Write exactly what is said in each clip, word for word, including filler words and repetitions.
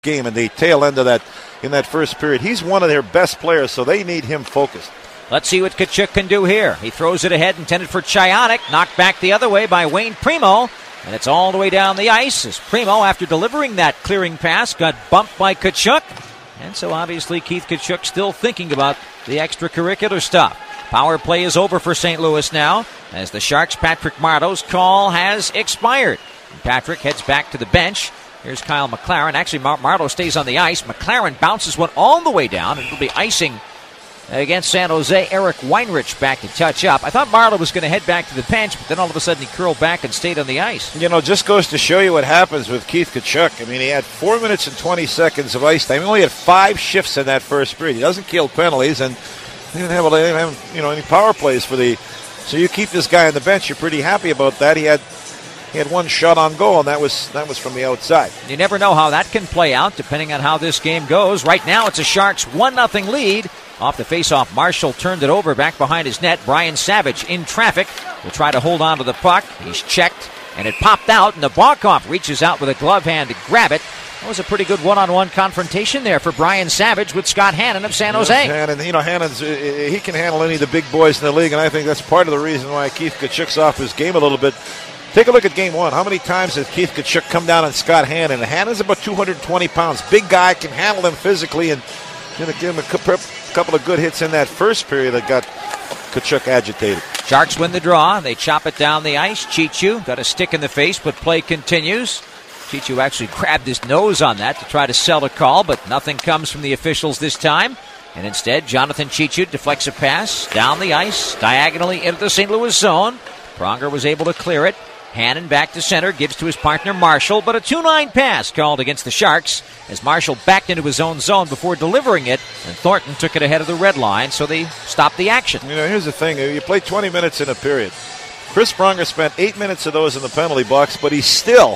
game in the tail end of that in that first period. He's one of their best players, so they need him focused. Let's see what Tkachuk can do here. He throws it ahead, intended for Chionik, knocked back the other way by Wayne Primo, and it's all the way down the ice as Primo, after delivering that clearing pass, got bumped by Tkachuk. And so obviously Keith Tkachuk still thinking about the extracurricular stuff. Power play is over for Saint Louis now, as the Sharks' Patrick Marleau's call has expired. And Patrick heads back to the bench. Here's Kyle McLaren. Actually, Mar- Marleau stays on the ice. McLaren bounces one all the way down, and it'll be icing against San Jose. Eric Weinrich back to touch up. I thought Marleau was going to head back to the bench, but then all of a sudden he curled back and stayed on the ice. You know, just goes to show you what happens with Keith Tkachuk. I mean, he had four minutes and twenty seconds of ice time. He only had five shifts in that first period. He doesn't kill penalties, and he didn't have, they didn't have you know, any power plays for the... So you keep this guy on the bench, you're pretty happy about that. He had he had one shot on goal, and that was that was from the outside. You never know how that can play out, depending on how this game goes. Right now, it's a Sharks one nothing lead. Off the faceoff, Marshall turned it over back behind his net. Brian Savage in traffic will try to hold on to the puck. He's checked, and it popped out, and Nabokov reaches out with a glove hand to grab it. That was a pretty good one-on-one confrontation there for Brian Savage with Scott Hannon of San Jose. Hannon, you know, Hannon's, he can handle any of the big boys in the league, and I think that's part of the reason why Keith Tkachuk's off his game a little bit. Take a look at game one. How many times has Keith Tkachuk come down on Scott Hannon? And Hannon's about two hundred twenty pounds. Big guy, can handle him physically, and going to give him a couple of good hits in that first period that got Tkachuk agitated. Sharks win the draw. They chop it down the ice. Chichu got a stick in the face, but play continues. Chichu actually grabbed his nose on that to try to sell a call, but nothing comes from the officials this time. And instead, Jonathan Chichu deflects a pass down the ice, diagonally into the Saint Louis zone. Pronger was able to clear it. Hannon back to center, gives to his partner Marshall, but a two nine pass called against the Sharks as Marshall backed into his own zone before delivering it, and Thornton took it ahead of the red line, so they stopped the action. You know, here's the thing. You play twenty minutes in a period. Chris Pronger spent eight minutes of those in the penalty box, but he still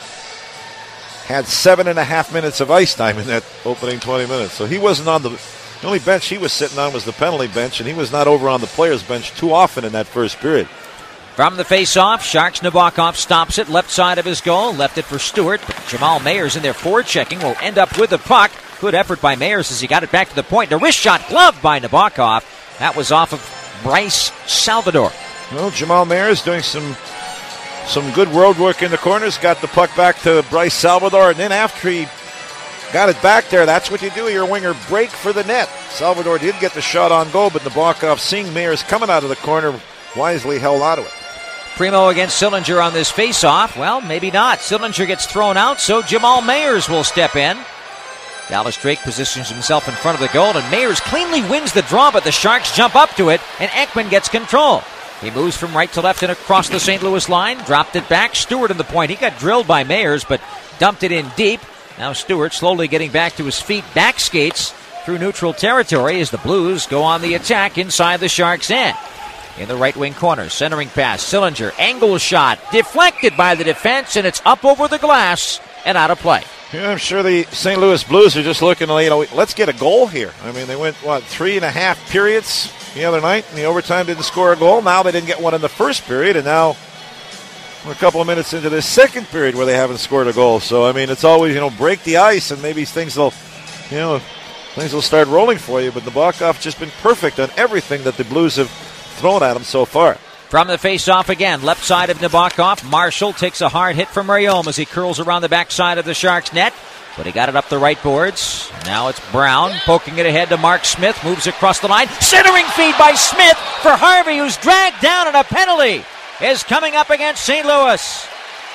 had seven and a half minutes of ice time in that opening twenty minutes. So he wasn't on the, the only bench he was sitting on was the penalty bench, and he was not over on the players' bench too often in that first period. From the face-off, Sharks Nabokov stops it, left side of his goal, left it for Stewart, but Jamal Mayers in there forechecking will end up with the puck. Good effort by Mayers as he got it back to the point. A wrist shot gloved by Nabokov. That was off of Bryce Salvador. Well, Jamal Mayers doing some some good road work in the corners, got the puck back to Bryce Salvador, and then after he got it back there, that's what you do. Your winger break for the net. Salvador did get the shot on goal, but Nabokov, seeing Mayers coming out of the corner, wisely held onto it. Primo against Sillinger on this face-off. Well, maybe not. Sillinger gets thrown out, so Jamal Mayers will step in. Dallas Drake positions himself in front of the goal, and Mayers cleanly wins the draw, but the Sharks jump up to it, and Ekman gets control. He moves from right to left and across the Saint Louis line, dropped it back. Stewart in the point. He got drilled by Mayers, but dumped it in deep. Now Stewart slowly getting back to his feet, back skates through neutral territory as the Blues go on the attack inside the Sharks' end. In the right wing corner, centering pass, Sillinger, angle shot, deflected by the defense, and it's up over the glass and out of play. Yeah, I'm sure the Saint Louis Blues are just looking, you know, let's get a goal here. I mean, they went, what, three and a half periods the other night, and the overtime didn't score a goal. Now they didn't get one in the first period, and now we're a couple of minutes into the second period where they haven't scored a goal. So, I mean, it's always, you know, break the ice, and maybe things will, you know, things will start rolling for you. But Nabokov's just been perfect on everything that the Blues have thrown at him so far. From the face-off again, left side of Nabokov. Marshall takes a hard hit from Rayom as he curls around the backside of the Sharks' net, but he got it up the right boards. Now it's Brown poking it ahead to Mark Smith, moves across the line. Centering feed by Smith for Harvey, who's dragged down, and a penalty is coming up against Saint Louis.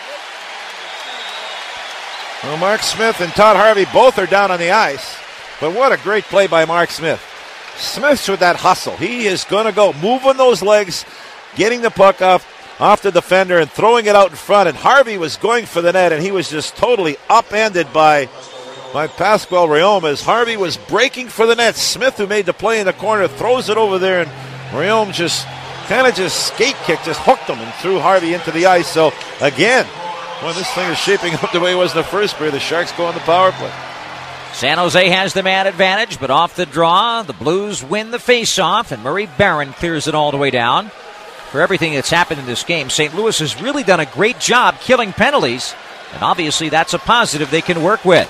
Well, Mark Smith and Todd Harvey both are down on the ice, but what a great play by Mark Smith. Smith's with that hustle. He is going to go, moving those legs, getting the puck off, off the defender and throwing it out in front. And Harvey was going for the net, and he was just totally upended by, by Pascual Rayom as Harvey was breaking for the net. Smith, who made the play in the corner, throws it over there, and Rayom just kind of just skate kicked, just hooked him and threw Harvey into the ice. So, again, when this thing is shaping up the way it was in the first period, the Sharks go on the power play. San Jose has the man advantage, but off the draw, the Blues win the face-off, and Murray Barron clears it all the way down. For everything that's happened in this game, Saint Louis has really done a great job killing penalties, and obviously that's a positive they can work with.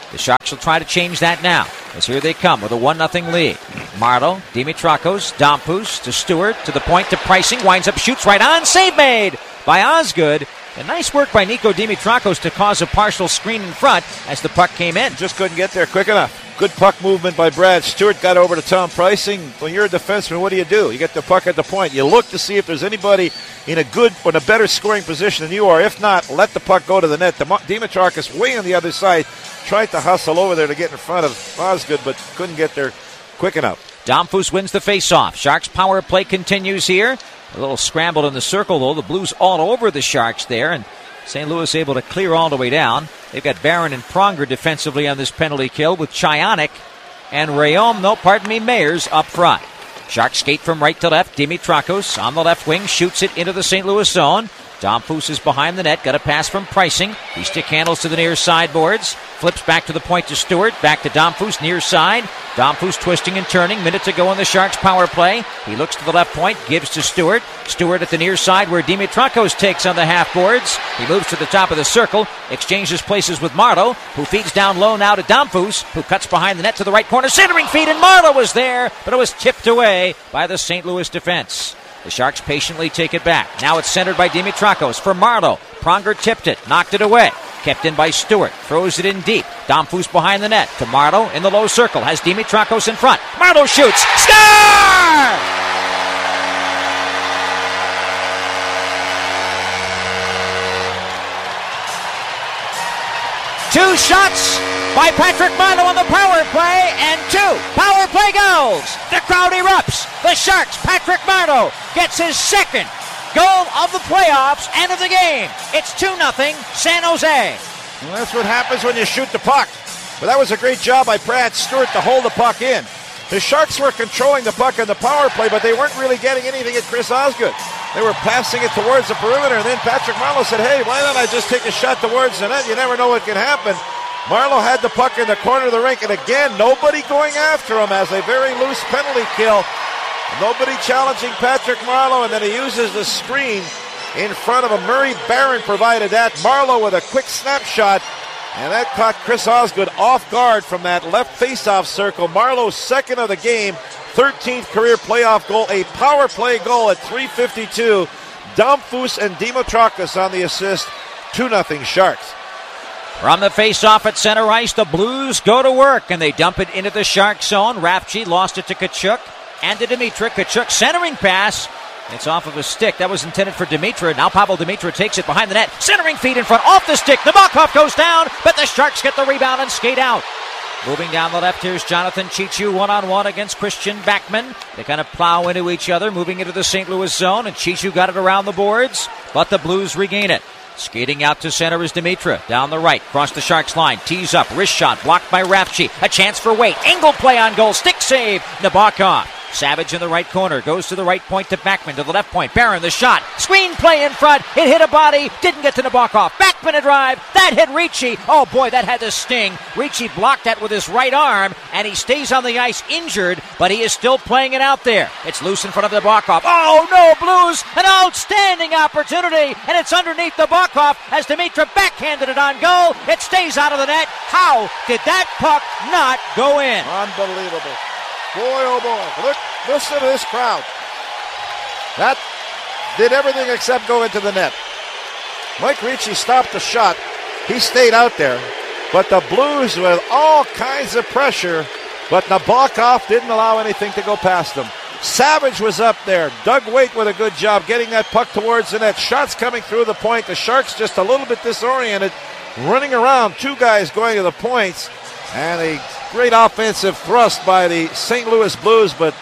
The Sharks will try to change that now, as here they come with a one nothing lead. Marleau, Dimitrakos, Damphus to Stewart, to the point to Pricing, winds up, shoots right on, save made by Osgood. And nice work by Nico Dimitrakos to cause a partial screen in front as the puck came in. Just couldn't get there quick enough. Good puck movement by Brad Stewart. Got over to Tom Pricing. When you're a defenseman, what do you do? You get the puck at the point. You look to see if there's anybody in a good or in a better scoring position than you are. If not, let the puck go to the net. Dimitrakos way on the other side. Tried to hustle over there to get in front of Osgood, but couldn't get there quick enough. Damphus wins the face-off. Sharks power play continues here. A little scrambled in the circle, though. The Blues all over the Sharks there, and Saint Louis able to clear all the way down. They've got Barron and Pronger defensively on this penalty kill with Chionik and Rayom, no, pardon me, Mayers up front. Sharks skate from right to left. Dimitrakos on the left wing shoots it into the Saint Louis zone. Damphus is behind the net. Got a pass from Pricing. He stick handles to the near sideboards. Flips back to the point to Stewart. Back to Damphus, near side. Damphus twisting and turning. Minute to go in the Sharks power play. He looks to the left point. Gives to Stewart. Stewart at the near side where Dimitrakos takes on the half boards. He moves to the top of the circle. Exchanges places with Marleau, who feeds down low now to Damphus, who cuts behind the net to the right corner. Centering feed, and Marleau was there, but it was tipped away by the Saint Louis defense. The Sharks patiently take it back. Now it's centered by Dimitrakos for Marleau. Pronger tipped it, knocked it away. Kept in by Stewart, throws it in deep. Damphus behind the net to Marleau in the low circle. Has Dimitrakos in front. Marleau shoots. Score! Two shots by Patrick Marleau on the power play, and two power play goals. The crowd erupts. The Sharks, Patrick Marleau, gets his second goal of the playoffs and of the game. It's two nothing San Jose. Well, that's what happens when you shoot the puck. But that was a great job by Brad Stewart to hold the puck in. The Sharks were controlling the puck in the power play, but they weren't really getting anything at Chris Osgood. They were passing it towards the perimeter, and then Patrick Marleau said, hey, why don't I just take a shot towards the net? You never know what can happen. Marleau had the puck in the corner of the rink, and again, nobody going after him as a very loose penalty kill. Nobody challenging Patrick Marleau, and then he uses the screen in front of him. Murray Barron provided that. Marleau with a quick snapshot, and that caught Chris Osgood off guard from that left face-off circle. Marleau's second of the game, thirteenth career playoff goal, a power play goal at three fifty-two. Damphus and Dimitrakos on the assist, two nothing Sharks. From the face-off at center ice, the Blues go to work, and they dump it into the Shark zone. Rafchi lost it to Tkachuk and to Dimitra. Tkachuk centering pass. It's off of a stick. That was intended for Dimitra. Now Pavel Dimitra takes it behind the net. Centering feed in front, off the stick. Nabokov goes down, but the Sharks get the rebound and skate out. Moving down the left, here's Jonathan Chichu one-on-one against Christian Backman. They kind of plow into each other, moving into the Saint Louis zone, and Chichu got it around the boards, but the Blues regain it. Skating out to center is Dimitra. Down the right, cross the Sharks line. Tees up, wrist shot, blocked by Rafchi. A chance for Waite. Angle play on goal. Stick save. Nabokov. Savage in the right corner. Goes to the right point to Backman. To the left point. Barron the shot. Screen play in front. It hit a body. Didn't get to Nabokov. Backman a drive. That hit Ricci. Oh boy, that had to sting. Ricci blocked that with his right arm, and he stays on the ice injured, but he is still playing it out there. It's loose in front of Nabokov. Oh no, Blues! An outstanding opportunity, and it's underneath Nabokov as Dimitra backhanded it on goal. It stays out of the net. How did that puck not go in? Unbelievable. Boy, oh boy. Look, listen to this crowd. That did everything except go into the net. Mike Ricci stopped the shot. He stayed out there. But the Blues with all kinds of pressure, but Nabokov didn't allow anything to go past them. Savage was up there. Doug Waite with a good job getting that puck towards the net. Shots coming through the point. The Sharks just a little bit disoriented, running around. Two guys going to the points. And a great offensive thrust by the Saint Louis Blues, but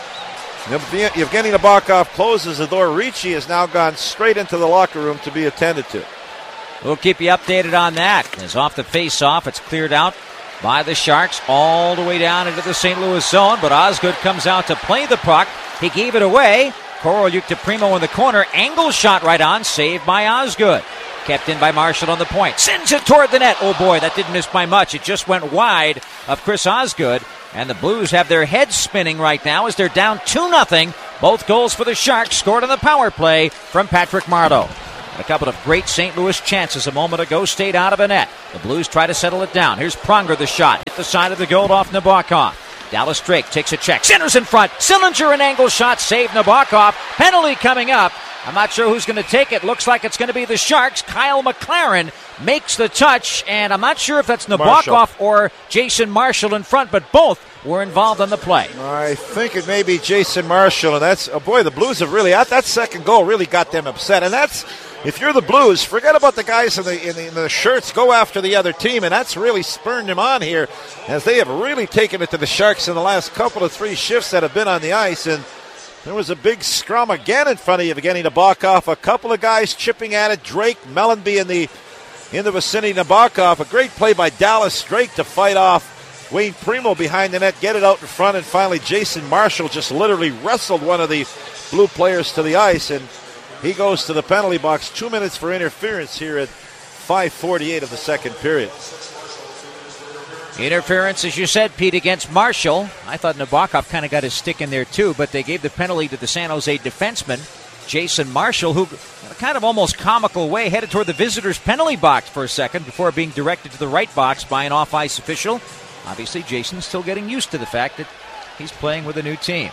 Evgeny Nabokov closes the door. Ricci has now gone straight into the locker room to be attended to. We'll keep you updated on that. As off the face-off, it's cleared out by the Sharks all the way down into the Saint Louis zone, but Osgood comes out to play the puck. He gave it away. Korolyuk to Primo in the corner. Angle shot right on, saved by Osgood. Kept in by Marshall on the point. Sends it toward the net. Oh boy, that didn't miss by much. It just went wide of Chris Osgood. And the Blues have their heads spinning right now as they're down two nothing. Both goals for the Sharks scored on the power play from Patrick Marleau. And a couple of great Saint Louis chances a moment ago stayed out of the net. The Blues try to settle it down. Here's Pronger, the shot. Hit the side of the goal off Nabokov. Dallas Drake takes a check. Centers in front. Sillinger, an angle shot. Save Nabokov. Penalty coming up. I'm not sure who's going to take it. Looks like it's going to be the Sharks. Kyle McLaren makes the touch, and I'm not sure if that's Nabokov or Jason Marshall in front, but both were involved on the play. I think it may be Jason Marshall, and that's, oh boy, the Blues have really, that second goal really got them upset, and that's, if you're the Blues, forget about the guys in the, in the in the shirts, go after the other team, and that's really spurred them on here, as they have really taken it to the Sharks in the last couple of three shifts that have been on the ice, and there was a big scrum again in front of Evgeny Nabokov. A couple of guys chipping at it. Drake, Mellanby in the in the vicinity. Nabokov, a great play by Dallas Drake to fight off Wayne Primo behind the net, get it out in front, and finally Jason Marshall just literally wrestled one of the Blue players to the ice, and he goes to the penalty box. Two minutes for interference here at five forty-eight of the second period. Interference, as you said, Pete, against Marshall. I thought Nabokov kind of got his stick in there too, but they gave the penalty to the San Jose defenseman, Jason Marshall, who, in a kind of almost comical way, headed toward the visitors' penalty box for a second before being directed to the right box by an off-ice official. Obviously, Jason's still getting used to the fact that he's playing with a new team.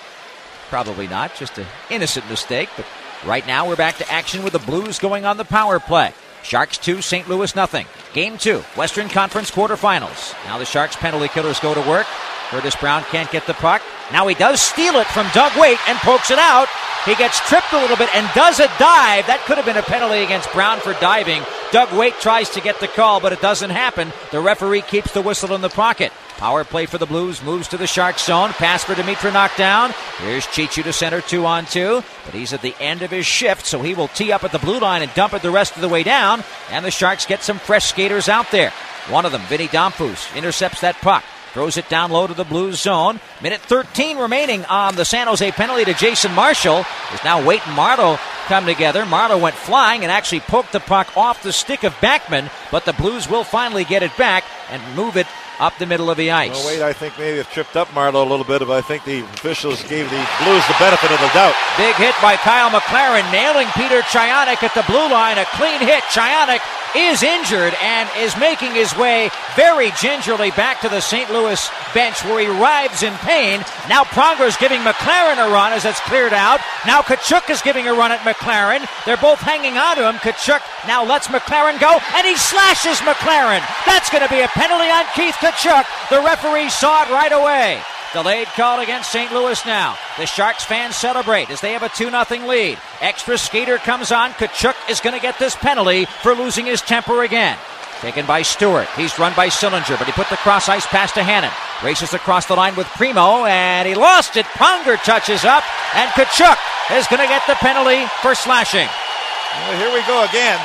Probably not, just an innocent mistake, but right now we're back to action with the Blues going on the power play. Sharks two, Saint Louis nothing. Game two, Western Conference quarterfinals. Now the Sharks penalty killers go to work. Curtis Brown can't get the puck. Now he does steal it from Doug Weight and pokes it out. He gets tripped a little bit and does a dive. That could have been a penalty against Brown for diving. Doug Weight tries to get the call, but it doesn't happen. The referee keeps the whistle in the pocket. Power play for the Blues, moves to the Sharks zone. Pass for Dimitra knocked down. Here's Chichu to center, two on two. But he's at the end of his shift, so he will tee up at the blue line and dump it the rest of the way down. And the Sharks get some fresh skaters out there. One of them, Vinny Domfus, intercepts that puck. Throws it down low to the Blues zone. Minute thirteen remaining on the San Jose penalty to Jason Marshall. There's now Weight and Marleau come together. Marleau went flying and actually poked the puck off the stick of Backman, but the Blues will finally get it back and move it up the middle of the ice. Well, Wade, I think maybe have tripped up Marleau a little bit, but I think the officials gave the Blues the benefit of the doubt. Big hit by Kyle McLaren, nailing Peter Chionik at the blue line. A clean hit. Chionik is injured and is making his way very gingerly back to the Saint Louis bench, where he writhes in pain. Now Pronger's giving McLaren a run as it's cleared out. Now Tkachuk is giving a run at McLaren. They're both hanging on to him. Tkachuk now lets McLaren go, and he slashes McLaren. That's going to be a penalty on Keith Tkachuk. The referee saw it right away. Delayed call against Saint Louis now. The Sharks fans celebrate as they have a two nothing lead. Extra skater comes on. Tkachuk is going to get this penalty for losing his temper again. Taken by Stewart. He's run by Sillinger, but he put the cross ice pass to Hannon. Races across the line with Primo, and he lost it. Pronger touches up, and Tkachuk is going to get the penalty for slashing. Well, here we go again.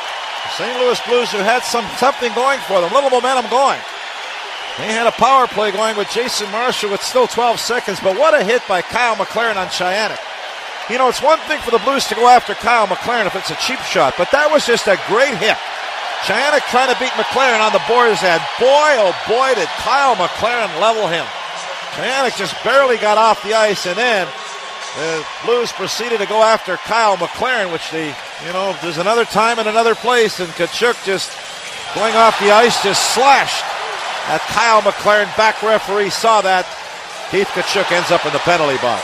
Saint Louis Blues, who had some something going for them, little momentum going. They had a power play going with Jason Marshall with still twelve seconds, but what a hit by Kyle McLaren on Chionik. You know, it's one thing for the Blues to go after Kyle McLaren if it's a cheap shot, but that was just a great hit. Chionik trying to beat McLaren on the boards, and boy, oh boy, did Kyle McLaren level him. Chionik just barely got off the ice, and then the Blues proceeded to go after Kyle McLaren, which they, you know, there's another time and another place, and Tkachuk just going off the ice, just slashed at Kyle McLaren. Back referee saw that. Keith Tkachuk ends up in the penalty box.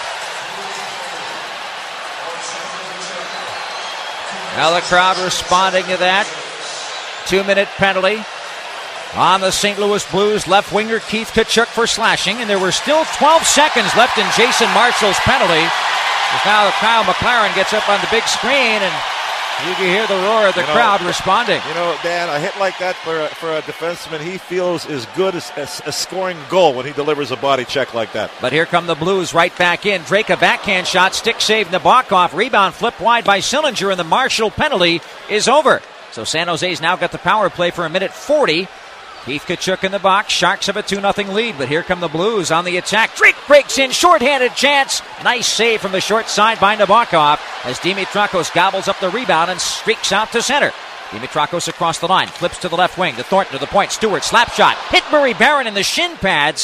Now the crowd responding to that. Two-minute penalty on the Saint Louis Blues left winger Keith Tkachuk for slashing, and there were still twelve seconds left in Jason Marshall's penalty. As now Kyle McLaren gets up on the big screen, and you can hear the roar of the you know, crowd responding. You know, Dan, a hit like that for a, for a defenseman, he feels is good as, as, as scoring a goal when he delivers a body check like that. But here come the Blues right back in. Drake, a backhand shot, stick save Nabokov, rebound flipped wide by Sillinger, and the Marshall penalty is over. So San Jose's now got the power play for a minute forty. Keith Tkachuk in the box. Sharks have a two nothing lead, but here come the Blues on the attack. Drake breaks in, shorthanded chance. Nice save from the short side by Nabokov as Dimitrakos gobbles up the rebound and streaks out to center. Dimitrakos across the line, flips to the left wing, to Thornton to the point. Stewart, slap shot. Hit Murray Barron in the shin pads.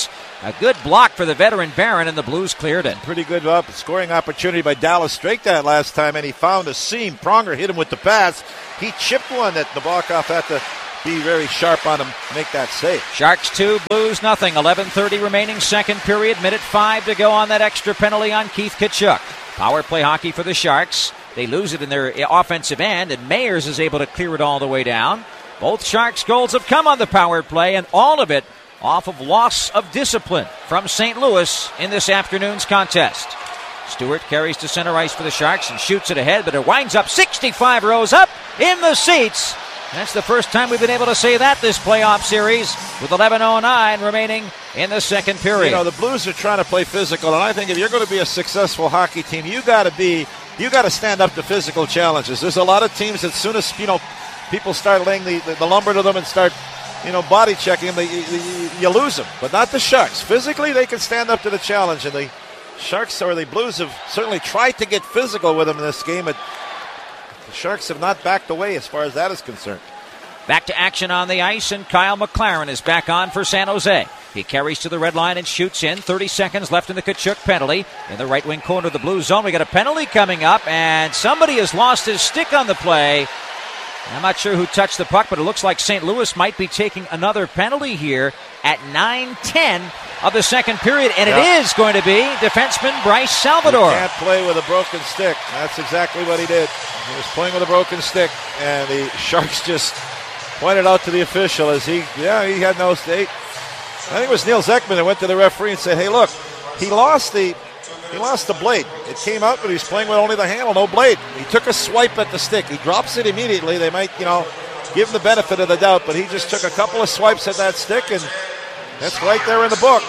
A good block for the veteran Barron, and the Blues cleared it. Pretty good up scoring opportunity by Dallas Drake that last time, and he found a seam. Pronger hit him with the pass. He chipped one that Nabokov had to be very sharp on him to make that save. Sharks two, Blues nothing. eleven thirty remaining second period. Minute five to go on that extra penalty on Keith Tkachuk. Power play hockey for the Sharks. They lose it in their offensive end, and Mayers is able to clear it all the way down. Both Sharks goals have come on the power play, and all of it off of loss of discipline from Saint Louis in this afternoon's contest. Stewart carries to center ice for the Sharks and shoots it ahead, but it winds up sixty-five rows up in the seats. That's the first time we've been able to say that this playoff series, with eleven oh nine remaining in the second period. You know, the Blues are trying to play physical, and I think if you're going to be a successful hockey team, you got to be, you got to stand up to physical challenges. There's a lot of teams, as soon as, you know, people start laying the, the, the lumber to them and start, you know, body checking them, they, you, you lose them. But not the Sharks. Physically, they can stand up to the challenge, and the Sharks or the Blues have certainly tried to get physical with them in this game, but the Sharks have not backed away as far as that is concerned. Back to action on the ice, and Kyle McLaren is back on for San Jose. He carries to the red line and shoots in. thirty seconds left in the Tkachuk penalty. In the right wing corner of the Blue zone, we got a penalty coming up, and somebody has lost his stick on the play. I'm not sure who touched the puck, but it looks like Saint Louis might be taking another penalty here at nine ten of the second period, and yep. It is going to be defenseman Bryce Salvador. He can't play with a broken stick. That's exactly what he did. He was playing with a broken stick, and the Sharks just pointed out to the official as he, yeah, he had no stake. I think it was Neil Zekman that went to the referee and said, hey, look, he lost the he lost the blade. It came out, but he's playing with only the handle, no blade. He took a swipe at the stick. He drops it immediately. They might, you know, give him the benefit of the doubt, but he just took a couple of swipes at that stick, and that's right there in the book.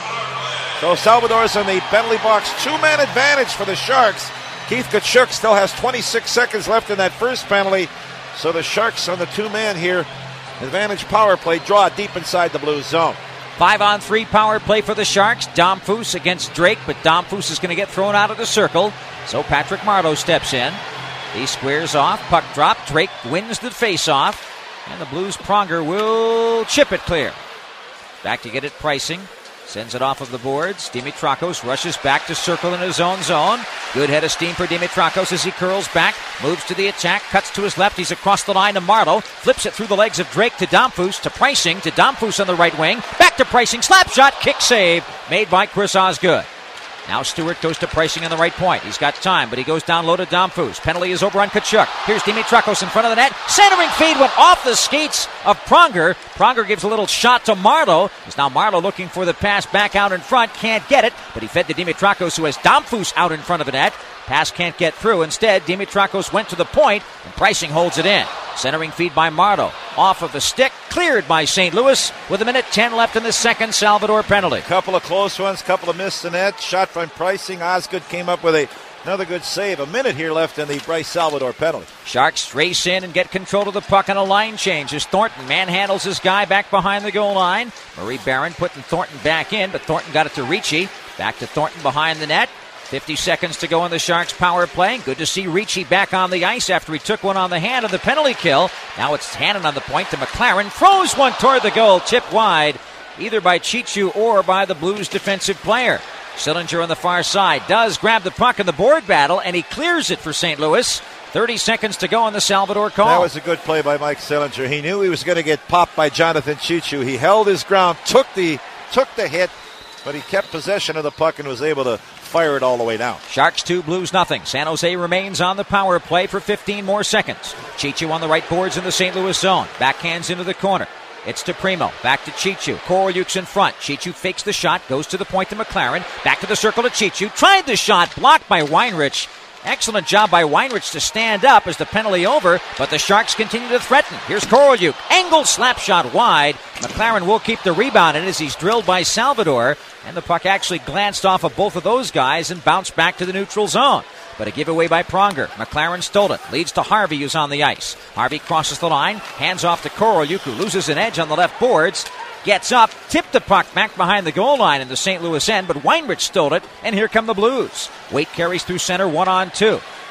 So Salvador's in the penalty box. Two-man advantage for the Sharks. Keith Tkachuk still has twenty-six seconds left in that first penalty. So the Sharks on the two-man here. Advantage power play. Draw deep inside the Blues zone. Five on three power play for the Sharks. Domfus against Drake, but Domfus is going to get thrown out of the circle. So Patrick Marleau steps in. He squares off. Puck drop. Drake wins the face-off. And the Blues Pronger will chip it clear. Back to get it Pricing. Sends it off of the boards. Dimitrakos rushes back to circle in his own zone. Good head of steam for Dimitrakos as he curls back. Moves to the attack. Cuts to his left. He's across the line to Marleau. Flips it through the legs of Drake to Domfus. To Pricing. To Domfus on the right wing. Back to Pricing. Slap shot. Kick save. Made by Chris Osgood. Now Stewart goes to Pricing on the right point. He's got time, but he goes down low to Domfus. Penalty is over on Tkachuk. Here's Dimitrakos in front of the net. Centering feed went off the skates of Pronger. Pronger gives a little shot to Marleau. It's now Marleau looking for the pass back out in front. Can't get it, but he fed to Dimitrakos, who has Domfus out in front of the net. Pass can't get through. Instead, Dimitrakos went to the point, and Pricing holds it in. Centering feed by Marleau. Off of the stick. Cleared by Saint Louis with a minute ten left in the second Salvador penalty. Couple of close ones, couple of missed the net. Shot from Pricing. Osgood came up with a, another good save. A minute here left in the Bryce Salvador penalty. Sharks race in and get control of the puck on a line change as Thornton manhandles his guy back behind the goal line. Marie Barron putting Thornton back in, but Thornton got it to Ricci. Back to Thornton behind the net. fifty seconds to go in the Sharks' power play. Good to see Ricci back on the ice after he took one on the hand of the penalty kill. Now it's Hannon on the point to McLaren. Throws one toward the goal. Tipped wide, either by Chichu or by the Blues defensive player. Sillinger on the far side does grab the puck in the board battle, and he clears it for Saint Louis. thirty seconds to go on the Salvador call. That was a good play by Mike Sillinger. He knew he was going to get popped by Jonathan Chichu. He held his ground, took the took the hit, but he kept possession of the puck and was able to fire it all the way down. Sharks two, Blues nothing. San Jose remains on the power play for fifteen more seconds. Chichu on the right boards in the Saint Louis zone. Backhands into the corner. It's to Primo. Back to Chichu. Korolyuk's in front. Chichu fakes the shot. Goes to the point to McLaren. Back to the circle to Chichu. Tried the shot. Blocked by Weinrich. Excellent job by Weinrich to stand up as the penalty over, but the Sharks continue to threaten. Here's Korolyuk. Angled slap shot wide. McLaren will keep the rebound in as he's drilled by Salvador, and the puck actually glanced off of both of those guys and bounced back to the neutral zone. But a giveaway by Pronger. McLaren stole it. Leads to Harvey, who's on the ice. Harvey crosses the line. Hands off to Korolyuk, who loses an edge on the left boards. Gets up, tipped the puck back behind the goal line in the Saint Louis end, but Weinrich stole it, and here come the Blues. Waite carries through center, one on two.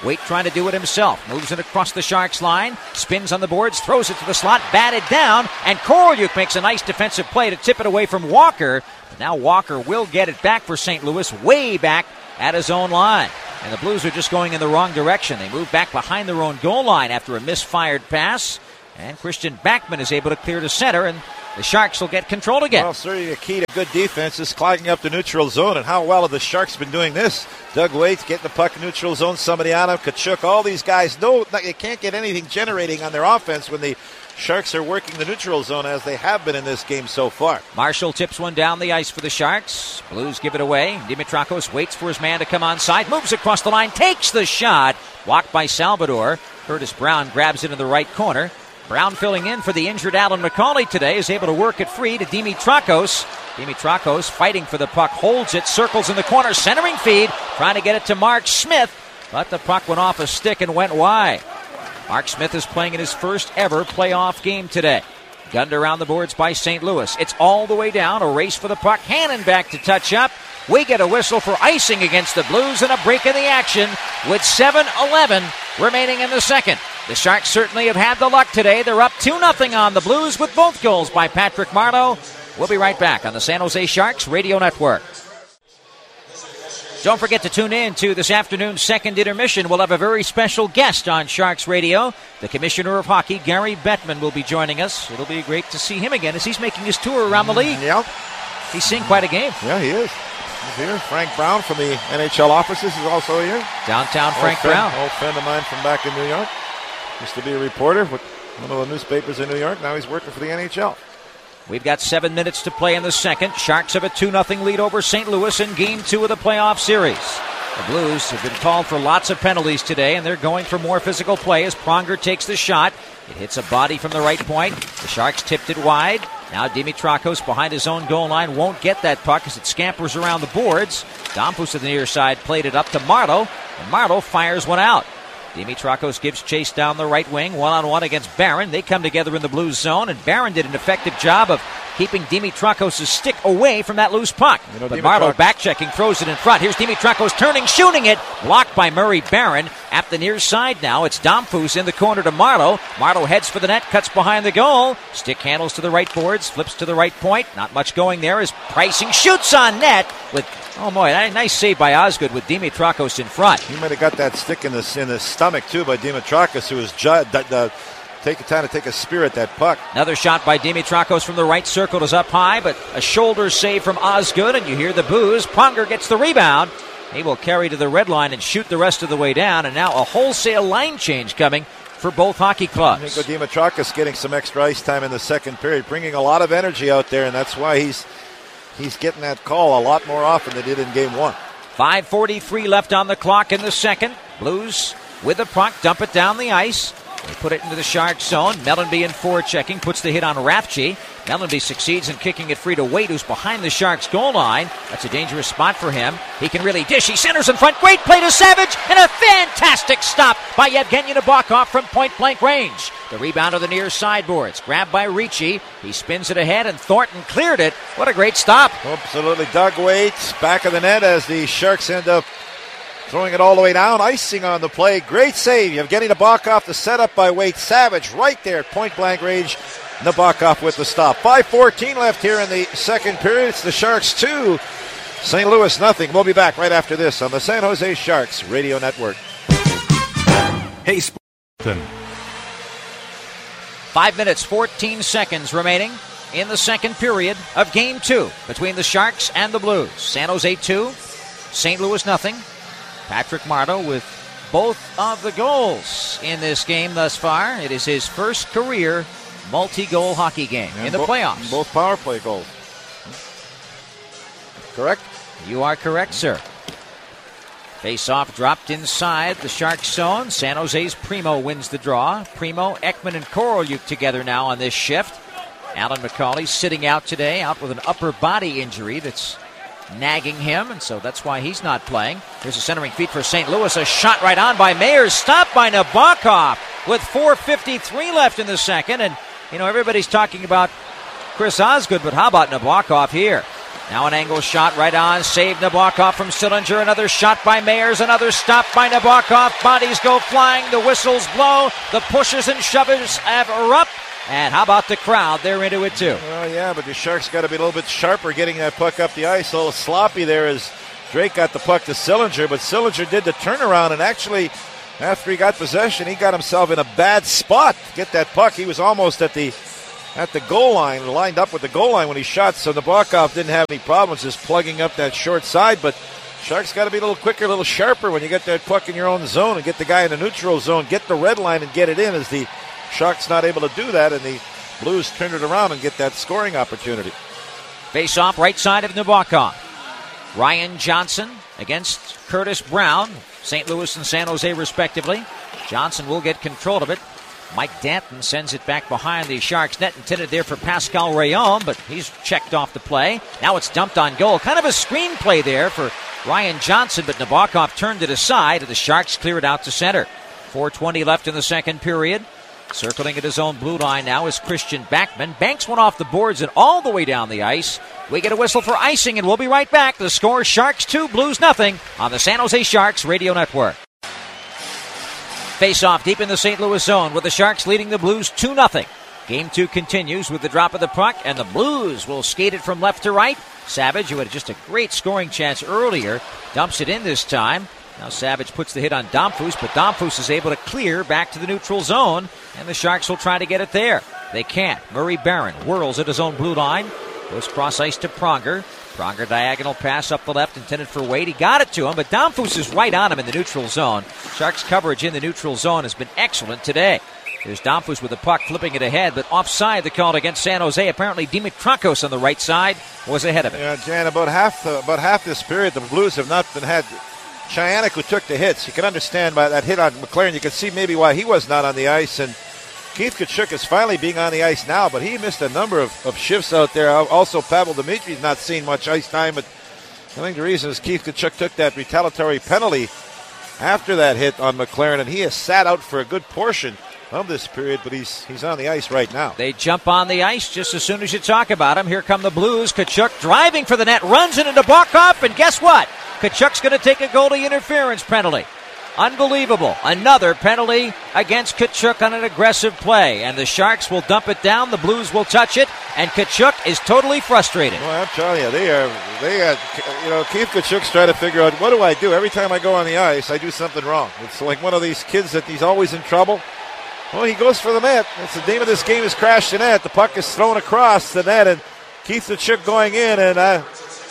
Waite trying to do it himself. Moves it across the Sharks line. Spins on the boards. Throws it to the slot. Batted down. And Korolyuk makes a nice defensive play to tip it away from Walker. But now Walker will get it back for Saint Louis. Way back at his own line. And the Blues are just going in the wrong direction. They move back behind their own goal line after a misfired pass. And Christian Backman is able to clear to center. And the Sharks will get control again. Well, certainly a key to good defense is clogging up the neutral zone. And how well have the Sharks been doing this? Doug Waite getting the puck in neutral zone, somebody on him. Kachuk, all these guys know you can't get anything generating on their offense when the Sharks are working the neutral zone as they have been in this game so far. Marshall tips one down the ice for the Sharks. Blues give it away. Dimitrakos waits for his man to come onside. Moves across the line. Takes the shot. Blocked by Salvador. Curtis Brown grabs it in the right corner. Brown filling in for the injured Alan McCauley today is able to work it free to Dimitrakos. Dimitrakos fighting for the puck, holds it, circles in the corner, centering feed, trying to get it to Mark Smith, but the puck went off a stick and went wide. Mark Smith is playing in his first ever playoff game today. Gunned around the boards by Saint Louis. It's all the way down, a race for the puck. Hannon back to touch up. We get a whistle for icing against the Blues and a break in the action with seven eleven remaining in the second. The Sharks certainly have had the luck today. They're up two nothing on the Blues with both goals by Patrick Marleau. We'll be right back on the San Jose Sharks Radio Network. Don't forget to tune in to this afternoon's second intermission. We'll have a very special guest on Sharks Radio. The Commissioner of Hockey, Gary Bettman, will be joining us. It'll be great to see him again as he's making his tour around the league. Yep. He's seeing quite a game. Yeah, he is. He's here. Frank Brown from the N H L offices is also here. Downtown Frank old friend, Brown. Old friend of mine from back in New York. Used to be a reporter with one of the newspapers in New York. Now he's working for the N H L. We've got seven minutes to play in the second. Sharks have a two nothing lead over Saint Louis in game two of the playoff series. The Blues have been called for lots of penalties today, and they're going for more physical play as Pronger takes the shot. It hits a body from the right point. The Sharks tipped it wide. Now Dimitrakos behind his own goal line won't get that puck as it scampers around the boards. Domfus at the near side played it up to Marleau, and Marleau fires one out. Dimitrakos gives chase down the right wing, one-on-one against Barron. They come together in the Blues zone, and Barron did an effective job of keeping Dimitrakos' stick away from that loose puck. You know, but Dimitrak- Marleau back-checking, throws it in front. Here's Dimitrakos turning, shooting it, blocked by Murray Barron. At the near side now, it's Domfus in the corner to Marleau. Marleau heads for the net, cuts behind the goal. Stick handles to the right boards, flips to the right point. Not much going there as Pricing shoots on net with... Oh, boy, nice save by Osgood with Dimitrakos in front. He might have got that stick in the, in the stomach, too, by Dimitrakos, who was ju- d- d- taking time to take a spear at that puck. Another shot by Dimitrakos from the right circle is up high, but a shoulder save from Osgood, and you hear the boos. Pronger gets the rebound. He will carry to the red line and shoot the rest of the way down, and now a wholesale line change coming for both hockey clubs. Nico Dimitrakos getting some extra ice time in the second period, bringing a lot of energy out there, and that's why he's... He's getting that call a lot more often than he did in game one. five forty-three left on the clock in the second. Blues with the puck, dump it down the ice. They put it into the Sharks zone. Mellenby in forechecking, puts the hit on Rafchi. Mellenby succeeds in kicking it free to Waite, who's behind the Sharks goal line. That's a dangerous spot for him. He can really dish. He centers in front. Great play to Savage, and a fantastic stop by Yevgeny Nabokov from point-blank range. The rebound of the near sideboards. Grabbed by Ricci. He spins it ahead, and Thornton cleared it. What a great stop. Absolutely. Doug Waite, back of the net as the Sharks end up throwing it all the way down. Icing on the play. Great save. Yevgeny Nabokov, the setup by Waite. Savage right there at point-blank range. Nabokov with the stop. five fourteen left here in the second period. It's the Sharks two, Saint Louis nothing. We'll be back right after this on the San Jose Sharks Radio Network. Hey, Sportington. Five minutes, fourteen seconds remaining in the second period of Game two between the Sharks and the Blues. San Jose two, Saint Louis nothing. Patrick Marleau with both of the goals in this game thus far. It is his first career multi-goal hockey game and in the bo- playoffs. Both power play goals. Correct? You are correct, sir. Face-off dropped inside the Sharks zone. San Jose's Primo wins the draw. Primo, Ekman, and Korolyuk together now on this shift. Alan McCauley sitting out today, out with an upper body injury that's nagging him, and so that's why he's not playing. Here's a centering feed for Saint Louis. A shot right on by Mayers, stopped by Nabokov with four fifty-three left in the second. And, you know, everybody's talking about Chris Osgood, but how about Nabokov here? Now an angle shot right on. Saved Nabokov from Sillinger. Another shot by Mayers. Another stop by Nabokov. Bodies go flying. The whistles blow. The pushers and shovers have erupt. And how about the crowd? They're into it too. Well, yeah, but the Sharks got to be a little bit sharper getting that puck up the ice. A little sloppy there as Drake got the puck to Sillinger. But Sillinger did the turnaround, and actually, after he got possession, he got himself in a bad spot to get that puck. He was almost at the at the goal line, lined up with the goal line when he shot, so Nabokov didn't have any problems just plugging up that short side. But Sharks got to be a little quicker, a little sharper when you get that puck in your own zone and get the guy in the neutral zone, get the red line and get it in, as the Sharks not able to do that, and the Blues turn it around and get that scoring opportunity. Face off right side of Nabokov. Ryan Johnson against Curtis Brown, Saint Louis and San Jose respectively. Johnson will get control of it. Mike Danton sends it back behind the Sharks net, intended there for Pascal Rayon, but he's checked off the play. Now it's dumped on goal. Kind of a screen play there for Ryan Johnson, but Nabokov turned it aside, and the Sharks clear it out to center. four twenty left in the second period. Circling at his own blue line now is Christian Backman. Banks one off the boards and all the way down the ice. We get a whistle for icing, and we'll be right back. The score, Sharks two, Blues nothing on the San Jose Sharks Radio Network. Face-off deep in the Saint Louis zone with the Sharks leading the Blues two nothing. Game two continues with the drop of the puck, and the Blues will skate it from left to right. Savage, who had just a great scoring chance earlier, dumps it in this time. Now Savage puts the hit on Domfus, but Domfus is able to clear back to the neutral zone, and the Sharks will try to get it there. They can't. Murray Barron whirls at his own blue line, goes cross ice to Pronger. Pronger diagonal pass up the left intended for Wade. He got it to him, but Domfus is right on him in the neutral zone. Sharks coverage in the neutral zone has been excellent today. There's Domfus with the puck flipping it ahead, but offside the call against San Jose. Apparently Dimitrakos on the right side was ahead of it. Yeah, Jan, about half the, about half this period, the Blues have not been had Chyanek, who took the hits. You can understand by that hit on McLaren. You can see maybe why he was not on the ice. And Keith Tkachuk is finally being on the ice now, but he missed a number of, of shifts out there. Also, Pavel Dimitri's not seen much ice time, but I think the reason is Keith Tkachuk took that retaliatory penalty after that hit on McLaren, and he has sat out for a good portion of this period, but he's he's on the ice right now. They jump on the ice just as soon as you talk about him. Here come the Blues. Tkachuk driving for the net, runs into Nabokov, and guess what? Tkachuk's going to take a goalie interference penalty. Unbelievable. Another penalty against Tkachuk on an aggressive play. And the Sharks will dump it down. The Blues will touch it. And Tkachuk is totally frustrated. Well, I'm telling you, they are, they are, you know, Keith Tkachuk's trying to figure out, what do I do? Every time I go on the ice, I do something wrong. It's like one of these kids that he's always in trouble. Well, he goes for the net. That's the name of this game is crash the net. The puck is thrown across the net, and Keith Tkachuk going in. And uh,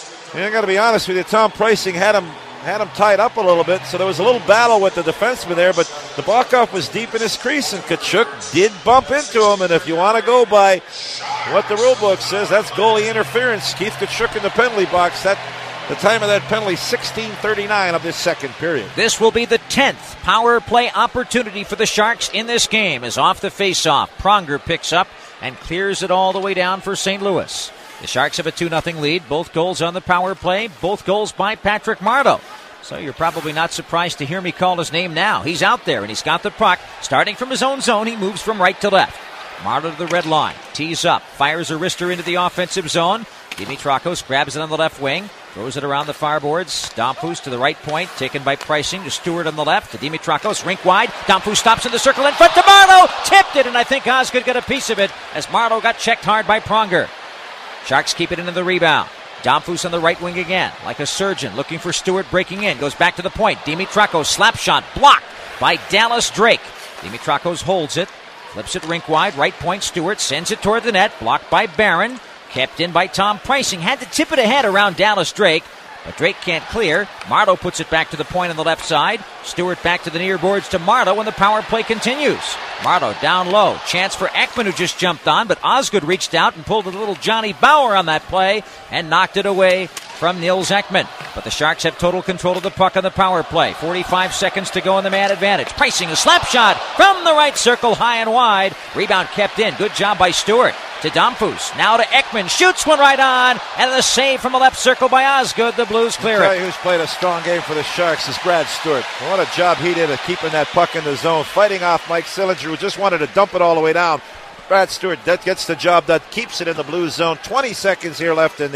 I got to be honest with you, Tom Preissing had him had him tied up a little bit, so there was a little battle with the defenseman there, but the Nabokov was deep in his crease, and Tkachuk did bump into him, and if you want to go by what the rule book says, that's goalie interference. Keith Tkachuk in the penalty box. That the time of that penalty, sixteen thirty-nine of this second period. This will be the tenth power play opportunity for the Sharks in this game, as off the face-off, Pronger picks up and clears it all the way down for Saint Louis. The Sharks have a two nothing lead. Both goals on the power play. Both goals by Patrick Marleau. So you're probably not surprised to hear me call his name now. He's out there, and he's got the puck. Starting from his own zone, he moves from right to left. Marleau to the red line. Tees up. Fires a wrister into the offensive zone. Dimitrakos grabs it on the left wing. Throws it around the far boards. Domfus to the right point. Taken by Preissing to Stewart on the left. To Dimitrakos. Rink wide. Domfus stops in the circle in front to Marleau. Tipped it, and I think Osgood got a piece of it as Marleau got checked hard by Pronger. Sharks keep it into the rebound. Domfus on the right wing again, like a surgeon, looking for Stewart breaking in. Goes back to the point. Dimitrakos, slap shot, blocked by Dallas Drake. Dimitrakos holds it, flips it rink wide, right point. Stewart sends it toward the net, blocked by Barron. Kept in by Tom Preissing. Had to tip it ahead around Dallas Drake, but Drake can't clear. Marleau puts it back to the point on the left side. Stewart back to the near boards to Marleau, and the power play continues. Marleau down low. Chance for Ekman, who just jumped on, but Osgood reached out and pulled a little Johnny Bauer on that play and knocked it away from Nils Ekman. But the Sharks have total control of the puck on the power play. forty-five seconds to go in the man advantage. Preissing a slap shot from the right circle, high and wide. Rebound kept in. Good job by Stewart. To Domfus. Now to Ekman. Shoots one right on. And the save from the left circle by Osgood. The Blues clear it. Who's played a strong game for the Sharks is Brad Stewart. What a job he did of keeping that puck in the zone. Fighting off Mike Sillinger, who just wanted to dump it all the way down. Brad Stewart that gets the job done. Keeps it in the Blues zone. twenty seconds here left in the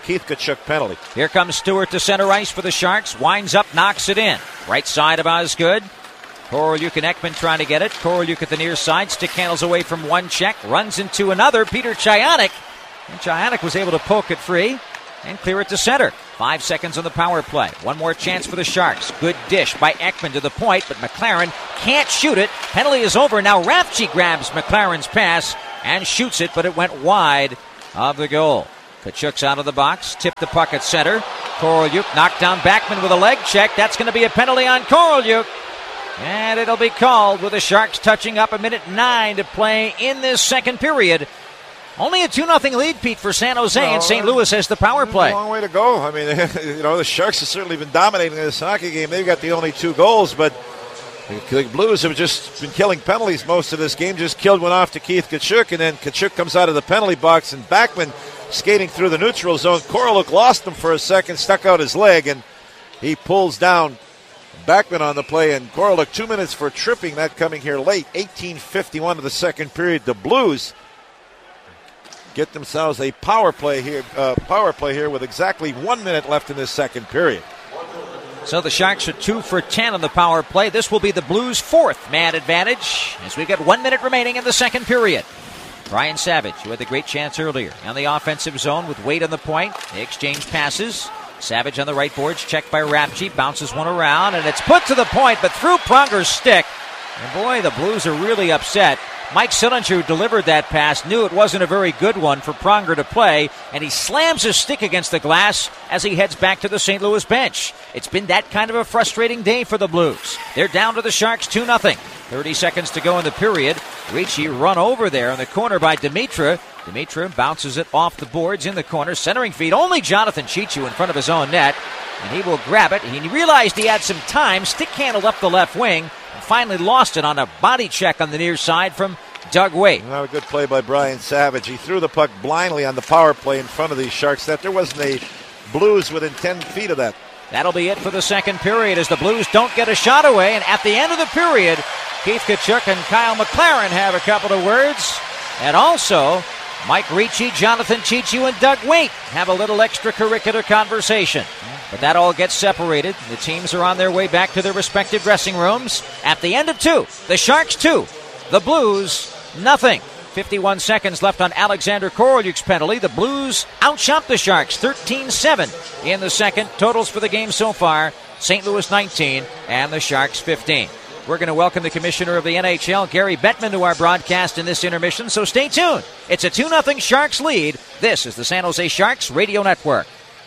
Keith Tkachuk penalty. Here comes Stewart to center ice for the Sharks. Winds up, knocks it in. Right side of Osgood. Korolyuk and Ekman trying to get it. Korolyuk at the near side. Stick handles away from one check. Runs into another. Peter Chayanik. And Chayanik was able to poke it free and clear it to center. Five seconds on the power play. One more chance for the Sharks. Good dish by Ekman to the point, but McLaren can't shoot it. Penalty is over. Now Rafchi grabs McLaren's pass and shoots it, but it went wide of the goal. Tkachuk's out of the box. Tipped the puck at center. Korolyuk knocked down Backman with a leg check. That's going to be a penalty on Korolyuk. And it'll be called with the Sharks touching up a minute nine to play in this second period. Only a two nothing lead, Pete, for San Jose, well, and Saint Louis has the power play. A long way to go. I mean, you know, the Sharks have certainly been dominating this hockey game. They've got the only two goals, but the Blues have just been killing penalties most of this game. Just killed one off to Keith Tkachuk, and then Tkachuk comes out of the penalty box, and Backman skating through the neutral zone. Korolyuk lost him for a second, stuck out his leg, and he pulls down Backman on the play, and Korolyuk two minutes for tripping. That coming here late, eighteen fifty-one of the second period. The Blues get themselves a power play here. Uh, power play here with exactly one minute left in this second period. So the Sharks are two for ten on the power play. This will be the Blues' fourth man advantage as we get one minute remaining in the second period. Brian Savage, who had the great chance earlier, on the offensive zone with Wade on the point. They exchange passes. Savage on the right boards, checked by Rafchi, bounces one around, and it's put to the point, but through Pronger's stick. And boy, the Blues are really upset. Mike Sillinger, who delivered that pass, knew it wasn't a very good one for Pronger to play, and he slams his stick against the glass as he heads back to the Saint Louis bench. It's been that kind of a frustrating day for the Blues. They're down to the Sharks two nothing. thirty seconds to go in the period. Ricci run over there in the corner by Dimitra. Dimitra bounces it off the boards in the corner. Centering feed, only Jonathan Chichu in front of his own net. And he will grab it. He realized he had some time. Stick handled up the left wing. And finally lost it on a body check on the near side from Doug Weight. Not a good play by Brian Savage. He threw the puck blindly on the power play in front of these Sharks. That there wasn't a Blues within ten feet of that. That'll be it for the second period as the Blues don't get a shot away. And at the end of the period, Keith Tkachuk and Kyle McLaren have a couple of words. And also, Mike Ricci, Jonathan Chichu, and Doug Weight have a little extracurricular conversation. But that all gets separated. The teams are on their way back to their respective dressing rooms. At the end of two, the Sharks two, the Blues nothing. fifty-one seconds left on Alexander Korolyuk's penalty. The Blues outshot the Sharks thirteen seven in the second. Totals for the game so far, Saint Louis nineteen and the Sharks fifteen. We're going to welcome the commissioner of the N H L, Gary Bettman, to our broadcast in this intermission, so stay tuned. It's a two nothing Sharks lead. This is the San Jose Sharks Radio Network.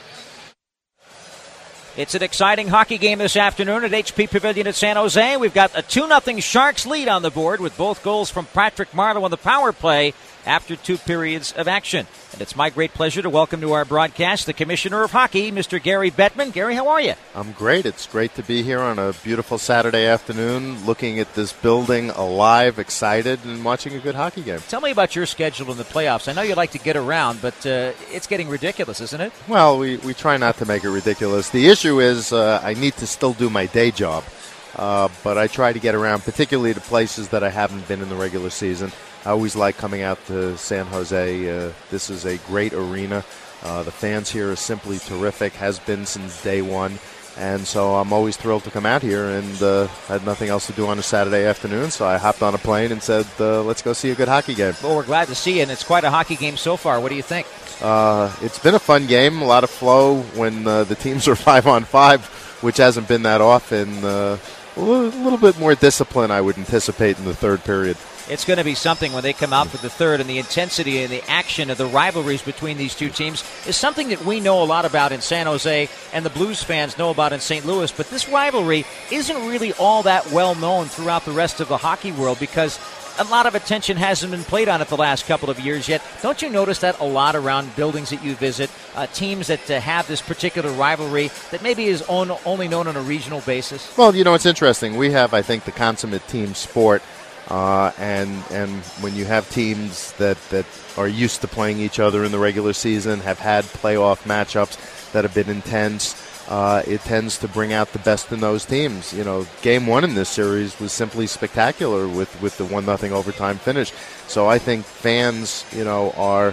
It's an exciting hockey game this afternoon at H P Pavilion at San Jose. We've got a two nothing Sharks lead on the board with both goals from Patrick Marleau on the power play after two periods of action. And it's my great pleasure to welcome to our broadcast the Commissioner of Hockey, Mister Gary Bettman. Gary, how are you? I'm great. It's great to be here on a beautiful Saturday afternoon, looking at this building alive, excited, and watching a good hockey game. Tell me about your schedule in the playoffs. I know you like to get around, but uh, it's getting ridiculous, isn't it? Well, we, we try not to make it ridiculous. The issue is uh, I need to still do my day job, uh, but I try to get around, particularly to places that I haven't been in the regular season. I always like coming out to San Jose. Uh, this is a great arena. Uh, the fans here are simply terrific, has been since day one. And so I'm always thrilled to come out here, and uh, had nothing else to do on a Saturday afternoon, so I hopped on a plane and said, uh, let's go see a good hockey game. Well, we're glad to see you, and it's quite a hockey game so far. What do you think? Uh, it's been a fun game, a lot of flow when uh, the teams are five on five, which hasn't been that often. Uh, a little bit more discipline, I would anticipate, in the third period. It's going to be something when they come out for the third, and the intensity and the action of the rivalries between these two teams is something that we know a lot about in San Jose and the Blues fans know about in Saint Louis. But this rivalry isn't really all that well known throughout the rest of the hockey world because a lot of attention hasn't been played on it the last couple of years yet. Don't you notice that a lot around buildings that you visit, uh, teams that uh, have this particular rivalry that maybe is on, only known on a regional basis? Well, you know, it's interesting. We have, I think, the consummate team sport. Uh, and and when you have teams that, that are used to playing each other in the regular season, have had playoff matchups that have been intense, uh, it tends to bring out the best in those teams. You know, game one in this series was simply spectacular with, with the one nothing overtime finish. So I think fans, you know, are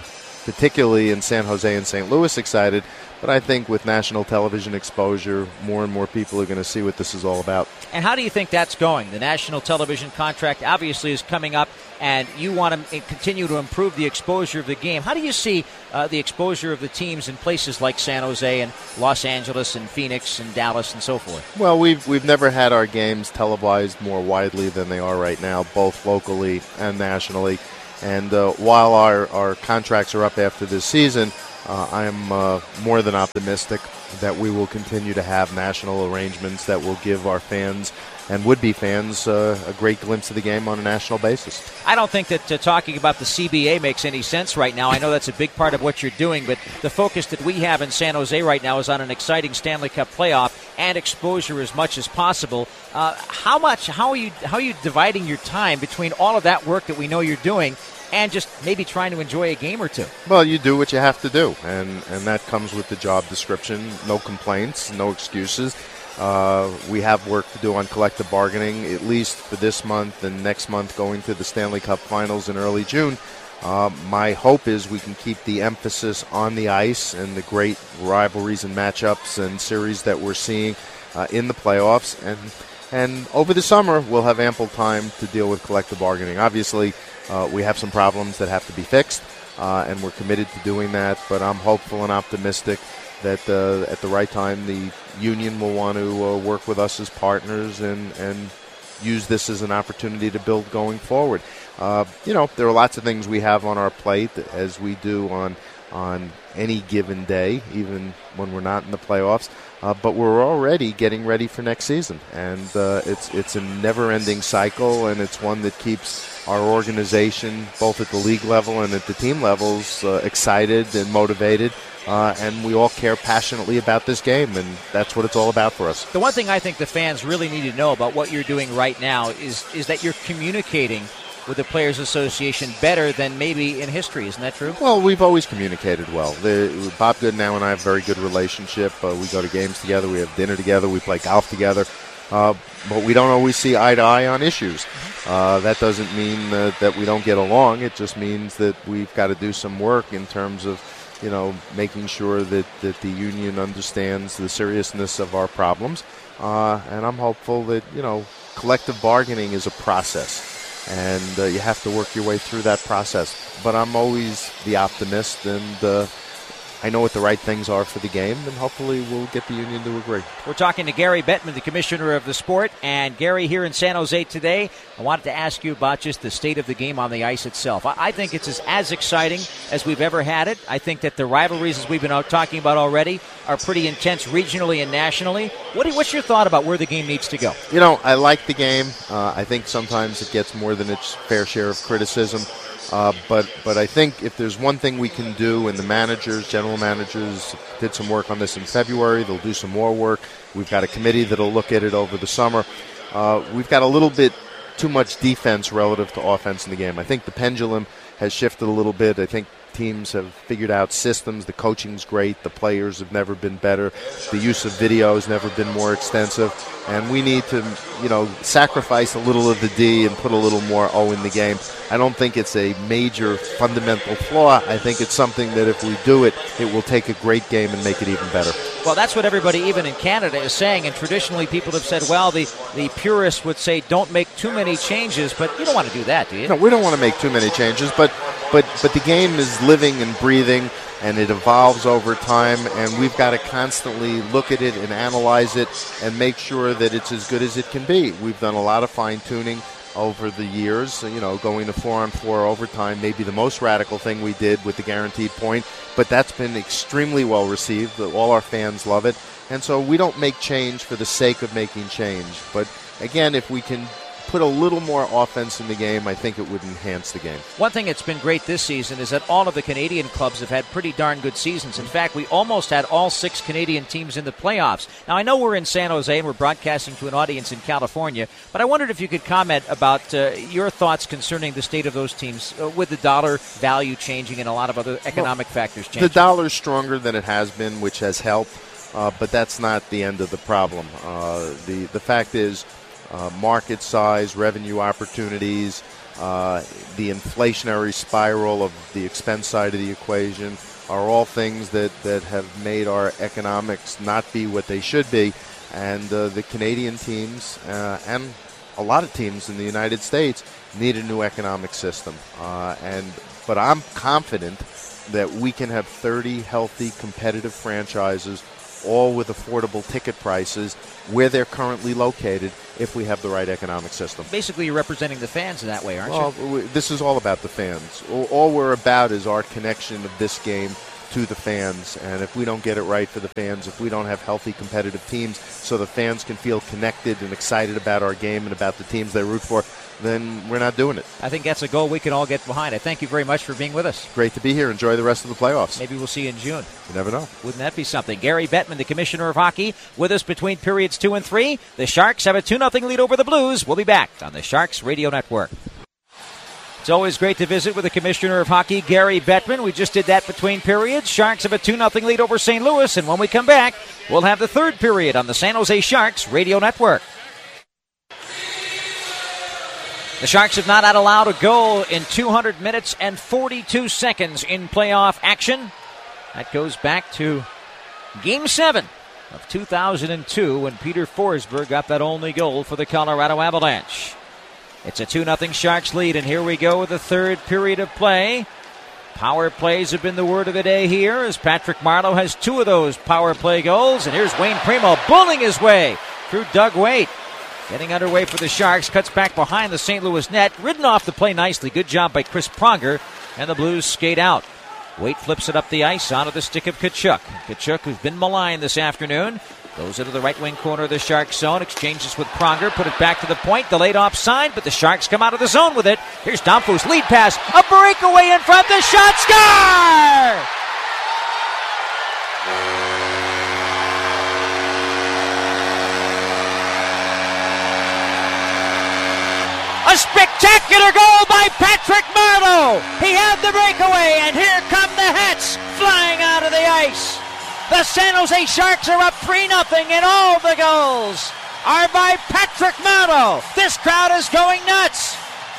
particularly in San Jose and Saint Louis, excited. But I think with national television exposure, more and more people are going to see what this is all about. And how do you think that's going? The national television contract obviously is coming up, and you want to continue to improve the exposure of the game. How do you see uh, the exposure of the teams in places like San Jose and Los Angeles and Phoenix and Dallas and so forth? Well, we've we've never had our games televised more widely than they are right now, both locally and nationally. And uh, while our, our contracts are up after this season, uh, I am uh, more than optimistic that we will continue to have national arrangements that will give our fans and would-be fans uh, a great glimpse of the game on a national basis. I don't think that uh, talking about the C B A makes any sense right now. I know that's a big part of what you're doing, but the focus that we have in San Jose right now is on an exciting Stanley Cup playoff and exposure as much as possible. Uh, how much? How are you? How are you dividing your time between all of that work that we know you're doing and just maybe trying to enjoy a game or two? Well, you do what you have to do, and, and that comes with the job description. No complaints, no excuses. Uh, we have work to do on collective bargaining, at least for this month and next month going to the Stanley Cup Finals in early June. Uh, my hope is we can keep the emphasis on the ice and the great rivalries and matchups and series that we're seeing uh, in the playoffs. And, and over the summer, we'll have ample time to deal with collective bargaining. Obviously, Uh, we have some problems that have to be fixed, uh, and we're committed to doing that. But I'm hopeful and optimistic that uh, at the right time the union will want to uh, work with us as partners and, and use this as an opportunity to build going forward. Uh, you know, there are lots of things we have on our plate, as we do on on any given day, even when we're not in the playoffs. Uh, but we're already getting ready for next season, and uh, it's it's a never-ending cycle, and it's one that keeps our organization, both at the league level and at the team levels, uh, excited and motivated. Uh, and we all care passionately about this game, and that's what it's all about for us. The one thing I think the fans really need to know about what you're doing right now is is that you're communicating with the Players Association better than maybe in history. Isn't that true? Well, we've always communicated well. The, Bob Goodenow and I have a very good relationship. Uh, we go to games together. We have dinner together. We play golf together. Uh, but we don't always see eye to eye on issues. Uh, that doesn't mean uh, that we don't get along. It just means that we've got to do some work in terms of, you know, making sure that, that the union understands the seriousness of our problems. Uh, and I'm hopeful that, you know, collective bargaining is a process. And uh, you have to work your way through that process. But I'm always the optimist, and uh, I know what the right things are for the game, and hopefully we'll get the union to agree. We're talking to Gary Bettman, the commissioner of the sport, and Gary here in San Jose today. I wanted to ask you about just the state of the game on the ice itself. I, I think it's as, as exciting as we've ever had it. I think that the rivalries, as we've been out talking about already, are pretty intense regionally and nationally. What do, what's your thought about where the game needs to go? You know, I like the game. Uh, I think sometimes it gets more than its fair share of criticism. Uh, but but I think if there's one thing we can do, and the managers, general managers, did some work on this in February, they'll do some more work. We've got a committee that'll look at it over the summer. Uh, we've got a little bit too much defense relative to offense in the game. I think the pendulum has shifted a little bit. I think teams have figured out systems. The coaching's great. The players have never been better. The use of video has never been more extensive. And we need to, you know, sacrifice a little of the D and put a little more O in the game. I don't think it's a major fundamental flaw. I think it's something that if we do it, it will take a great game and make it even better. Well, that's what everybody, even in Canada, is saying. And traditionally, people have said, well, the, the purists would say don't make too many changes. But you don't want to do that, do you? No, we don't want to make too many changes. But, but, but the game is living and breathing, and it evolves over time, and we've got to constantly look at it and analyze it and make sure that it's as good as it can be. We've done a lot of fine-tuning over the years, you know, going to four-on-four overtime, maybe the most radical thing we did with the guaranteed point, but that's been extremely well received. All our fans love it, and so we don't make change for the sake of making change. But again, if we can put a little more offense in the game, I think it would enhance the game. One thing that's been great this season is that all of the Canadian clubs have had pretty darn good seasons. In fact, we almost had all six Canadian teams in the playoffs. Now, I know we're in San Jose and we're broadcasting to an audience in California, but I wondered if you could comment about uh, your thoughts concerning the state of those teams uh, with the dollar value changing and a lot of other economic well, factors changing. The dollar's stronger than it has been, which has helped, uh, but that's not the end of the problem. Uh, the, the fact is, Uh, market size, revenue opportunities, uh, the inflationary spiral of the expense side of the equation are all things that, that have made our economics not be what they should be. And uh, the Canadian teams uh, and a lot of teams in the United States need a new economic system. Uh, and but I'm confident that we can have thirty healthy, competitive franchises, all with affordable ticket prices where they're currently located if we have the right economic system. Basically, you're representing the fans in that way, aren't well, you? Well, this is all about the fans. All, all we're about is our connection of this game to the fans. And if we don't get it right for the fans, if we don't have healthy, competitive teams so the fans can feel connected and excited about our game and about the teams they root for, then we're not doing it. I think that's a goal we can all get behind. I thank you very much for being with us. Great to be here. Enjoy the rest of the playoffs. Maybe we'll see you in June. You never know. Wouldn't that be something? Gary Bettman, the commissioner of hockey, with us between periods two and three. The Sharks have a two nothing lead over the Blues. We'll be back on the Sharks Radio Network. It's always great to visit with the commissioner of hockey, Gary Bettman. We just did that between periods. Sharks have a two nothing lead over Saint Louis, and when we come back, we'll have the third period on the San Jose Sharks Radio Network. The Sharks have not had allowed a goal in two hundred minutes and forty-two seconds in playoff action. That goes back to Game seven of two thousand two when Peter Forsberg got that only goal for the Colorado Avalanche. It's a two nothing Sharks lead, and here we go with the third period of play. Power plays have been the word of the day here, as Patrick Marleau has two of those power play goals. And here's Wayne Primo bulling his way through Doug Weight. Getting underway for the Sharks, cuts back behind the Saint Louis net, ridden off the play nicely. Good job by Chris Pronger, and the Blues skate out. Weight flips it up the ice onto the stick of Tkachuk. Tkachuk, who's been maligned this afternoon, goes into the right wing corner of the Sharks zone, exchanges with Pronger, put it back to the point, delayed offside, but the Sharks come out of the zone with it. Here's Domfus, lead pass, a breakaway in front, the shot, score! A spectacular goal by Patrick Marleau. He had the breakaway, and here come the Hats flying out of the ice. The San Jose Sharks are up three nothing, and all the goals are by Patrick Marleau. This crowd is going nuts.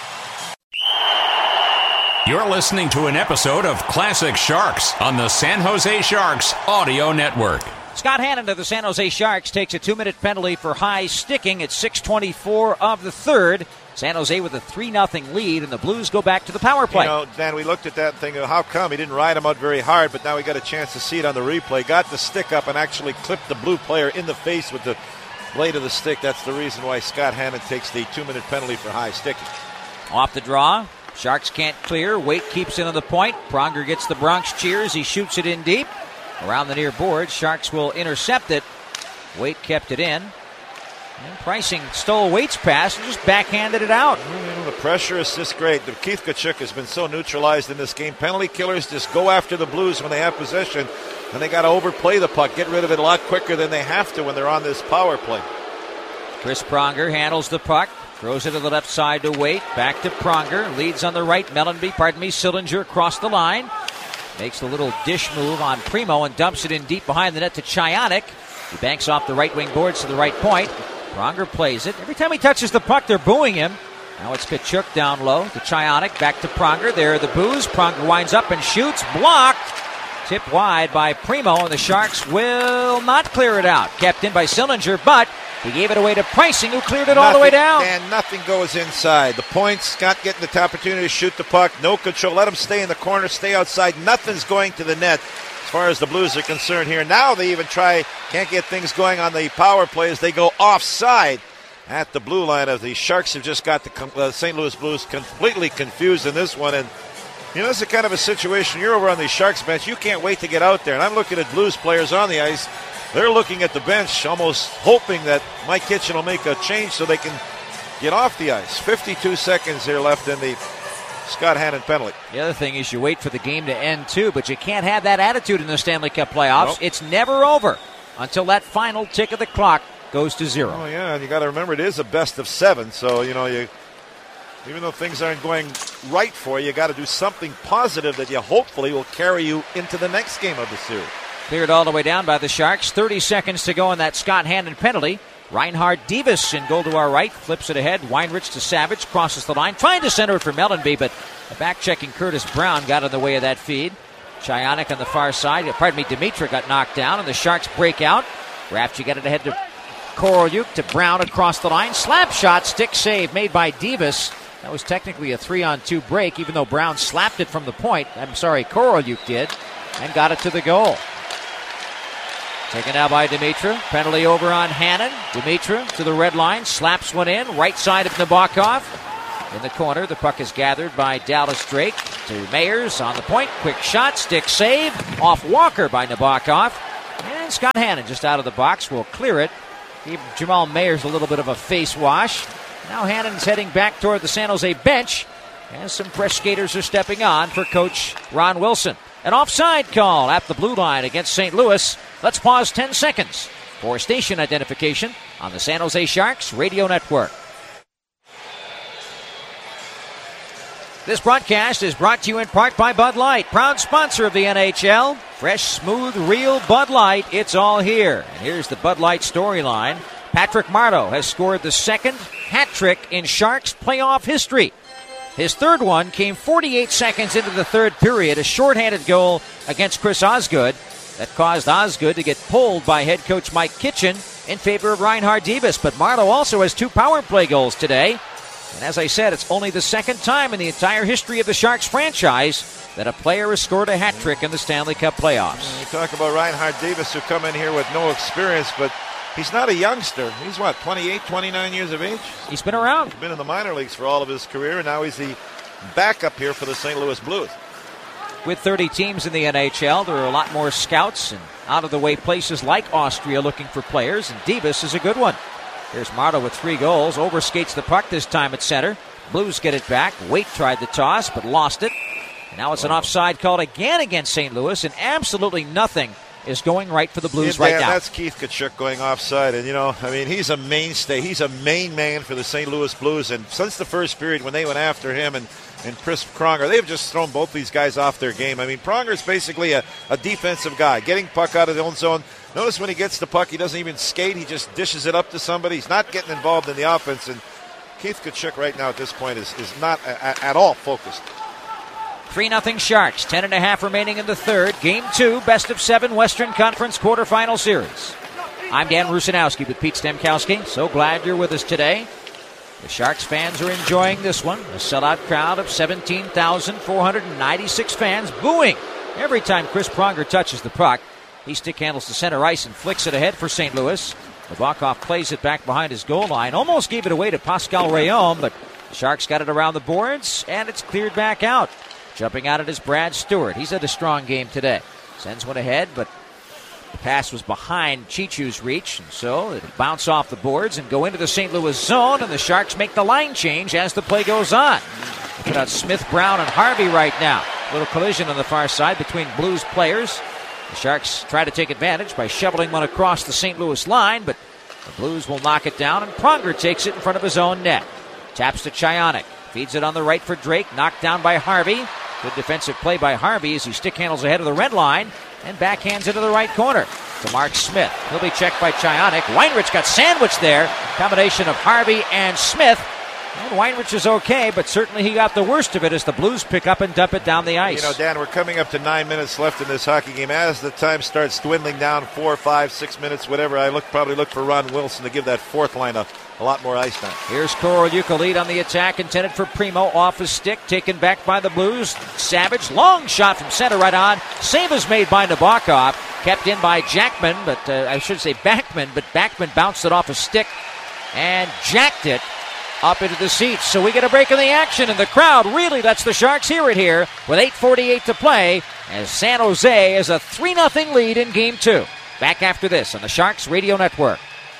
You're listening to an episode of Classic Sharks on the San Jose Sharks Audio Network. Scott Hannon of the San Jose Sharks takes a two-minute penalty for high sticking at six twenty-four of the third. San Jose with a three nothing lead, and the Blues go back to the power play. You know, Dan, we looked at that and thinking, how come he didn't ride him out very hard, but now we got a chance to see it on the replay. Got the stick up and actually clipped the Blue player in the face with the blade of the stick. That's the reason why Scott Hannon takes the two-minute penalty for high sticking. Off the draw. Sharks can't clear. Weight keeps it on the point. Pronger gets the Bronx cheers. He shoots it in deep. Around the near board, Sharks will intercept it. Weight kept it in. And Pricing stole Waite's pass and just backhanded it out. You know, the pressure is just great. Keith Tkachuk has been so neutralized in this game. Penalty killers just go after the Blues when they have possession, and they got to overplay the puck, get rid of it a lot quicker than they have to when they're on this power play. Chris Pronger handles the puck, throws it to the left side to Weight, back to Pronger, leads on the right. Mellenby, pardon me, Sillinger across the line. Makes a little dish move on Primo and dumps it in deep behind the net to Chionik. He banks off the right wing boards to the right point. Pronger plays it. Every time he touches the puck, they're booing him. Now it's Tkachuk down low to Chionik, back to Pronger. There are the boos. Pronger winds up and shoots. Blocked. Tipped wide by Primo, and the Sharks will not clear it out. Kept in by Sillinger, but he gave it away to Pricing, who cleared it nothing, all the way down. And nothing goes inside. The points, Scott getting the opportunity to shoot the puck. No control. Let him stay in the corner, stay outside. Nothing's going to the net as far as the Blues are concerned here. Now they even try, can't get things going on the power plays. They go offside at the blue line. Of the Sharks have just got the uh, Saint Louis Blues completely confused in this one. And you know, this is kind of a situation. You're over on the Sharks bench. You can't wait to get out there. And I'm looking at Blues players on the ice. They're looking at the bench, almost hoping that Mike Kitchen will make a change so they can get off the ice. fifty-two seconds here left in the Scott Hannon penalty. The other thing is you wait for the game to end, too, but you can't have that attitude in the Stanley Cup playoffs. Nope. It's never over until that final tick of the clock goes to zero. Oh, yeah, and you got to remember it is a best of seven, so, you know, you even though things aren't going right for you, you got to do something positive that you hopefully will carry you into the next game of the series. Cleared all the way down by the Sharks. thirty seconds to go on that Scott Hannon penalty. Reinhard Davis in goal to our right, flips it ahead. Weinrich to Savage, crosses the line, trying to center it for Mellenby, but a back-checking Curtis Brown got in the way of that feed. Chionik on the far side, pardon me, Dimitra got knocked down, and the Sharks break out. Rafchi got it ahead to Korolyuk, to Brown across the line. Slap shot, stick save made by Davis. That was technically a three-on-two break, even though Brown slapped it from the point. I'm sorry, Korolyuk did, and got it to the goal. Taken out by Dimitra. Penalty over on Hannon. Dimitra to the red line. Slaps one in. Right side of Nabokov. In the corner, the puck is gathered by Dallas Drake to Mayers on the point. Quick shot. Stick save. Off Walker by Nabokov. And Scott Hannon just out of the box will clear it. Give Jamal Mayers a little bit of a face wash. Now Hannon's heading back toward the San Jose bench. And some fresh skaters are stepping on for Coach Ron Wilson. An offside call at the blue line against Saint Louis. Let's pause ten seconds for station identification on the San Jose Sharks Radio Network. This broadcast is brought to you in part by Bud Light, proud sponsor of the N H L. Fresh, smooth, real Bud Light, it's all here. And here's the Bud Light storyline. Patrick Marleau has scored the second hat trick in Sharks playoff history. His third one came forty-eight seconds into the third period, a shorthanded goal against Chris Osgood that caused Osgood to get pulled by head coach Mike Kitchen in favor of Reinhard Davis. But Marleau also has two power play goals today. And as I said, it's only the second time in the entire history of the Sharks franchise that a player has scored a hat trick in the Stanley Cup playoffs. You talk about Reinhard Davis, who come in here with no experience, but he's not a youngster. He's, what, twenty-eight, twenty-nine years of age? He's been around. He's been in the minor leagues for all of his career, and now he's the backup here for the Saint Louis Blues. With thirty teams in the N H L, there are a lot more scouts and out-of-the-way places like Austria looking for players, and Davis is a good one. Here's Marleau with three goals. Overskates the puck this time at center. Blues get it back. Waite tried the toss, but lost it. And now it's an offside called again against Saint Louis, and absolutely nothing is going right for the Blues yeah, right Dan, now. That's Keith Tkachuk going offside. And, you know, I mean, he's a mainstay. He's a main man for the Saint Louis Blues. And since the first period when they went after him and, and Chris Pronger, they've just thrown both these guys off their game. I mean, Pronger's basically a, a defensive guy, getting puck out of the own zone. Notice when he gets the puck, he doesn't even skate. He just dishes it up to somebody. He's not getting involved in the offense. And Keith Tkachuk right now at this point is, is not a, at all focused. three nothing Sharks, ten and a half remaining in the third. Game two, best of seven Western Conference quarterfinal series. I'm Dan Rusanowski with Pete Stemkowski. So glad you're with us today. The Sharks fans are enjoying this one. A sellout crowd of seventeen thousand four hundred ninety-six fans booing every time Chris Pronger touches the puck. He stick handles to center ice and flicks it ahead for Saint Louis. Nabokov plays it back behind his goal line. Almost gave it away to Pascal Rayom, but the Sharks got it around the boards, and it's cleared back out. Jumping out at is Brad Stewart. He's had a strong game today. Sends one ahead, but the pass was behind Chichu's reach, and so it'll bounce off the boards and go into the Saint Louis zone, and the Sharks make the line change as the play goes on. Look at Smith, Brown, and Harvey right now. Little collision on the far side between Blues players. The Sharks try to take advantage by shoveling one across the Saint Louis line, but the Blues will knock it down, and Pronger takes it in front of his own net. Taps to Chionik. Feeds it on the right for Drake. Knocked down by Harvey. Good defensive play by Harvey as he stick handles ahead of the red line and backhands into the right corner to Mark Smith. He'll be checked by Chionik. Weinrich got sandwiched there. Combination of Harvey and Smith. And Weinrich is okay, but certainly he got the worst of it as the Blues pick up and dump it down the ice. You know, Dan, we're coming up to nine minutes left in this hockey game. As the time starts dwindling down, four, five, six minutes, whatever, I look probably look for Ron Wilson to give that fourth line a, a lot more ice time. Here's Korolyuk lead on the attack, intended for Primo, off his stick, taken back by the Blues. Savage, long shot from center right on. Save is made by Nabokov, kept in by Jackman, but uh, I should say Backman, but Backman bounced it off his stick and jacked it up into the seats. So we get a break in the action, and the crowd really lets the Sharks hear it here with eight forty-eight to play as San Jose has a three nothing lead in Game two. Back after this on the Sharks Radio Network.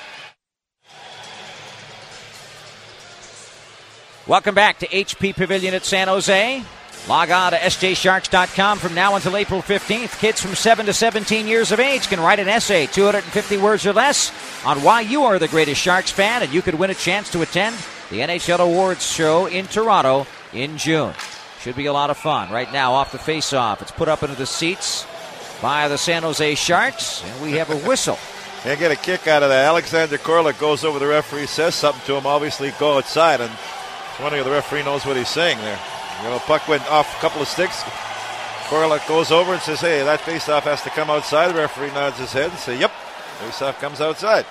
Welcome back to H P Pavilion at San Jose. Log on to S J Sharks dot com from now until April fifteenth. Kids from seven to seventeen years of age can write an essay, two hundred fifty words or less, on why you are the greatest Sharks fan, and you could win a chance to attend the N H L Awards show in Toronto in June. Should be a lot of fun. Right now, off the face-off, it's put up into the seats by the San Jose Sharks, and we have a whistle and get a kick out of that. Alexander Korlick goes over the referee, says something to him, obviously go outside, and it's wondering if the referee knows what he's saying there. You know, puck went off a couple of sticks. Korlick goes over and says, hey, that faceoff has to come outside. The referee nods his head and says, yep, faceoff comes outside.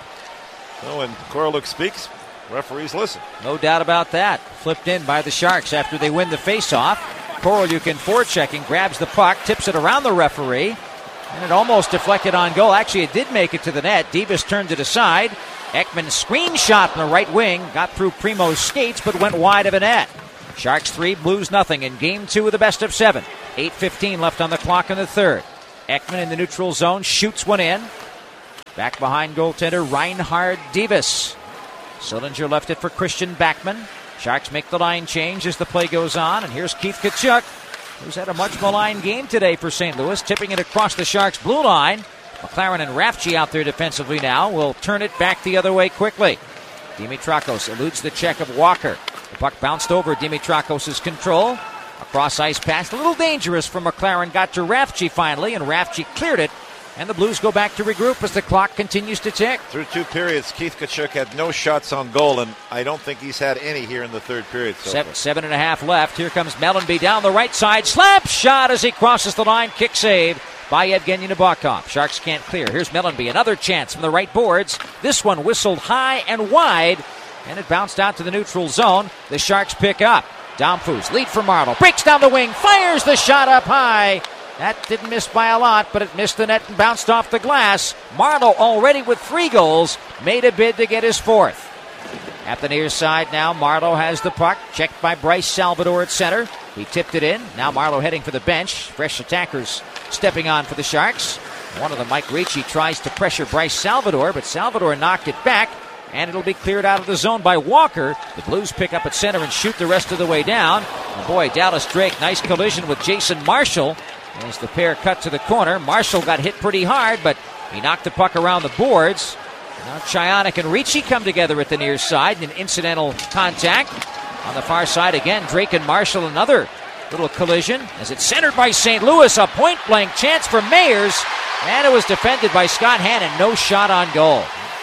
So when Korlick speaks, referees listen. No doubt about that. Flipped in by the Sharks after they win the faceoff. Korliuk in forechecking, grabs the puck, tips it around the referee, and it almost deflected on goal. Actually, it did make it to the net. Davis turned it aside. Ekman screenshot from the right wing, got through Primo's skates, but went wide of a net. Sharks three, Blues nothing in game two of the best of seven. eight fifteen left on the clock in the third. Ekman in the neutral zone, shoots one in. Back behind goaltender Reinhard Davis. Sillinger left it for Christian Backman. Sharks make the line change as the play goes on, and here's Keith Tkachuk, who's had a much maligned game today for Saint Louis, tipping it across the Sharks' blue line. McLaren and Rafchi out there defensively now will turn it back the other way quickly. Dimitrakos eludes the check of Walker. The puck bounced over Dimitrakos' control. A cross-ice pass, a little dangerous for McLaren, got to Rafchi finally, and Rafchi cleared it. And the Blues go back to regroup as the clock continues to tick. Through two periods, Keith Tkachuk had no shots on goal, and I don't think he's had any here in the third period. So seven, seven and a half left. Here comes Mellanby down the right side. Slap shot as he crosses the line. Kick save by Evgeny Nabokov. Sharks can't clear. Here's Mellanby. Another chance from the right boards. This one whistled high and wide, and it bounced out to the neutral zone. The Sharks pick up. Domfus lead for Marleau. Breaks down the wing. Fires the shot up high. That didn't miss by a lot, but it missed the net and bounced off the glass. Marleau, already with three goals, made a bid to get his fourth. At the near side now, Marleau has the puck. Checked by Bryce Salvador at center. He tipped it in. Now Marleau heading for the bench. Fresh attackers stepping on for the Sharks. One of them, Mike Ricci, tries to pressure Bryce Salvador, but Salvador knocked it back, and it'll be cleared out of the zone by Walker. The Blues pick up at center and shoot the rest of the way down. And boy, Dallas Drake, nice collision with Jason Marshall. As the pair cut to the corner, Marshall got hit pretty hard, but he knocked the puck around the boards. Now Chionik and Ricci come together at the near side in an incidental contact. On the far side again, Drake and Marshall, another little collision as it's centered by Saint Louis. A point-blank chance for Mayers, and it was defended by Scott Hannon. No shot on goal.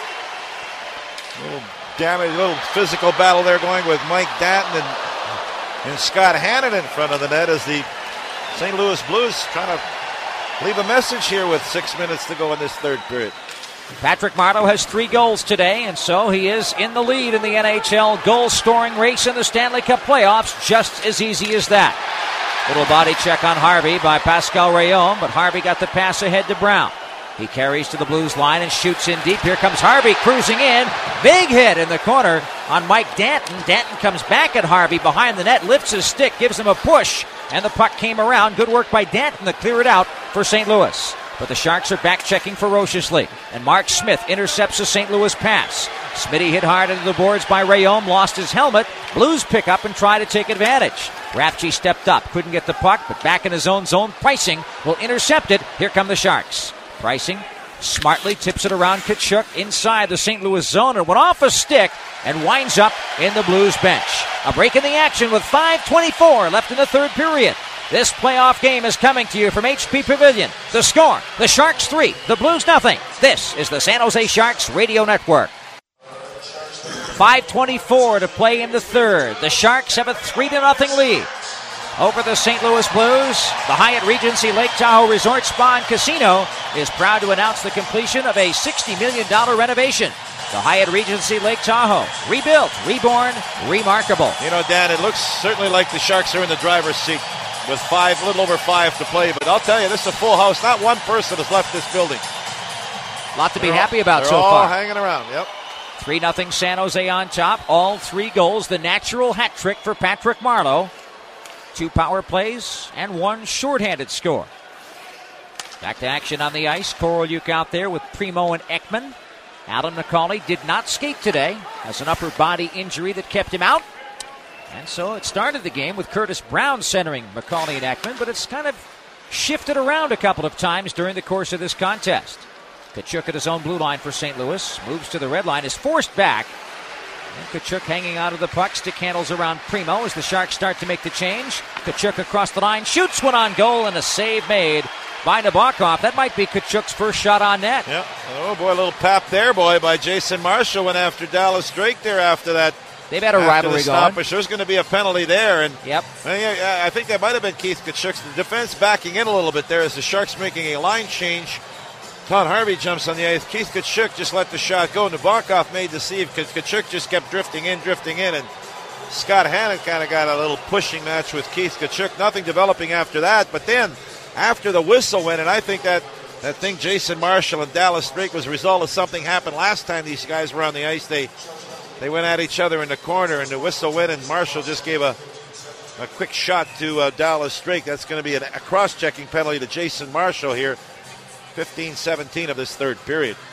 A little damage, a little physical battle there going with Mike Danton and, and Scott Hannon in front of the net as the Saint Louis Blues trying to leave a message here with six minutes to go in this third period. Patrick Marleau has three goals today, and so he is in the lead in the N H L goal-scoring race in the Stanley Cup playoffs. Just as easy as that. Little body check on Harvey by Pascal Rayom, but Harvey got the pass ahead to Brown. He carries to the Blues line and shoots in deep. Here comes Harvey cruising in. Big hit in the corner on Mike Danton. Danton comes back at Harvey behind the net, lifts his stick, gives him a push, and the puck came around. Good work by Danton to clear it out for Saint Louis. But the Sharks are back checking ferociously, and Mark Smith intercepts a Saint Louis pass. Smitty hit hard into the boards by Rayom, lost his helmet. Blues pick up and try to take advantage. Rafchi stepped up, couldn't get the puck, but back in his own zone. Pricing will intercept it. Here come the Sharks. Pricing smartly tips it around Tkachuk inside the Saint Louis zone and went off a stick and winds up in the Blues bench. A break in the action with five twenty-four left in the third period. This playoff game is coming to you from H P Pavilion. The score, the Sharks three, the Blues nothing. This is the San Jose Sharks Radio Network. five twenty-four to play in the third. The Sharks have a three to nothing lead over the Saint Louis Blues. The Hyatt Regency Lake Tahoe Resort Spa and Casino is proud to announce the completion of a sixty million dollars renovation. The Hyatt Regency Lake Tahoe, rebuilt, reborn, remarkable. You know, Dan, it looks certainly like the Sharks are in the driver's seat with five, a little over five to play. But I'll tell you, this is a full house. Not one person has left this building. A lot to be they're happy all, about so all far. Hanging around, yep. three nothing San Jose on top. All three goals. The natural hat trick for Patrick Marleau. Two power plays and one shorthanded score. Back to action on the ice. Koroliuk out there with Primo and Ekman. Alan McCauley did not skate today. Has an upper body injury that kept him out. And so it started the game with Curtis Brown centering McCauley and Ekman, but it's kind of shifted around a couple of times during the course of this contest. Tkachuk at his own blue line for Saint Louis. Moves to the red line, is forced back. And Tkachuk hanging out of the puck. Stick handles around Primo as the Sharks start to make the change. Tkachuk across the line, shoots one on goal, and a save made by Nabokov. That might be Tkachuk's first shot on net. Yeah. Oh, boy, a little pap there, boy, by Jason Marshall went after Dallas Drake there after that. They've had a rivalry the going. There's going to be a penalty there. And Yep. I think that might have been Keith Tkachuk's the defense backing in a little bit there as the Sharks making a line change. Todd Harvey jumps on the ice. Keith Tkachuk just let the shot go. Nabokov made the save because Tkachuk just kept drifting in, drifting in. And Scott Hannon kind of got a little pushing match with Keith Tkachuk. Nothing developing after that. But then after the whistle went, and I think that that thing Jason Marshall and Dallas Drake was a result of something happened last time these guys were on the ice. They They went at each other in the corner, and the whistle went, and Marshall just gave a, a quick shot to uh, Dallas Drake. That's going to be an, a cross-checking penalty to Jason Marshall here, fifteen seventeen of this third period.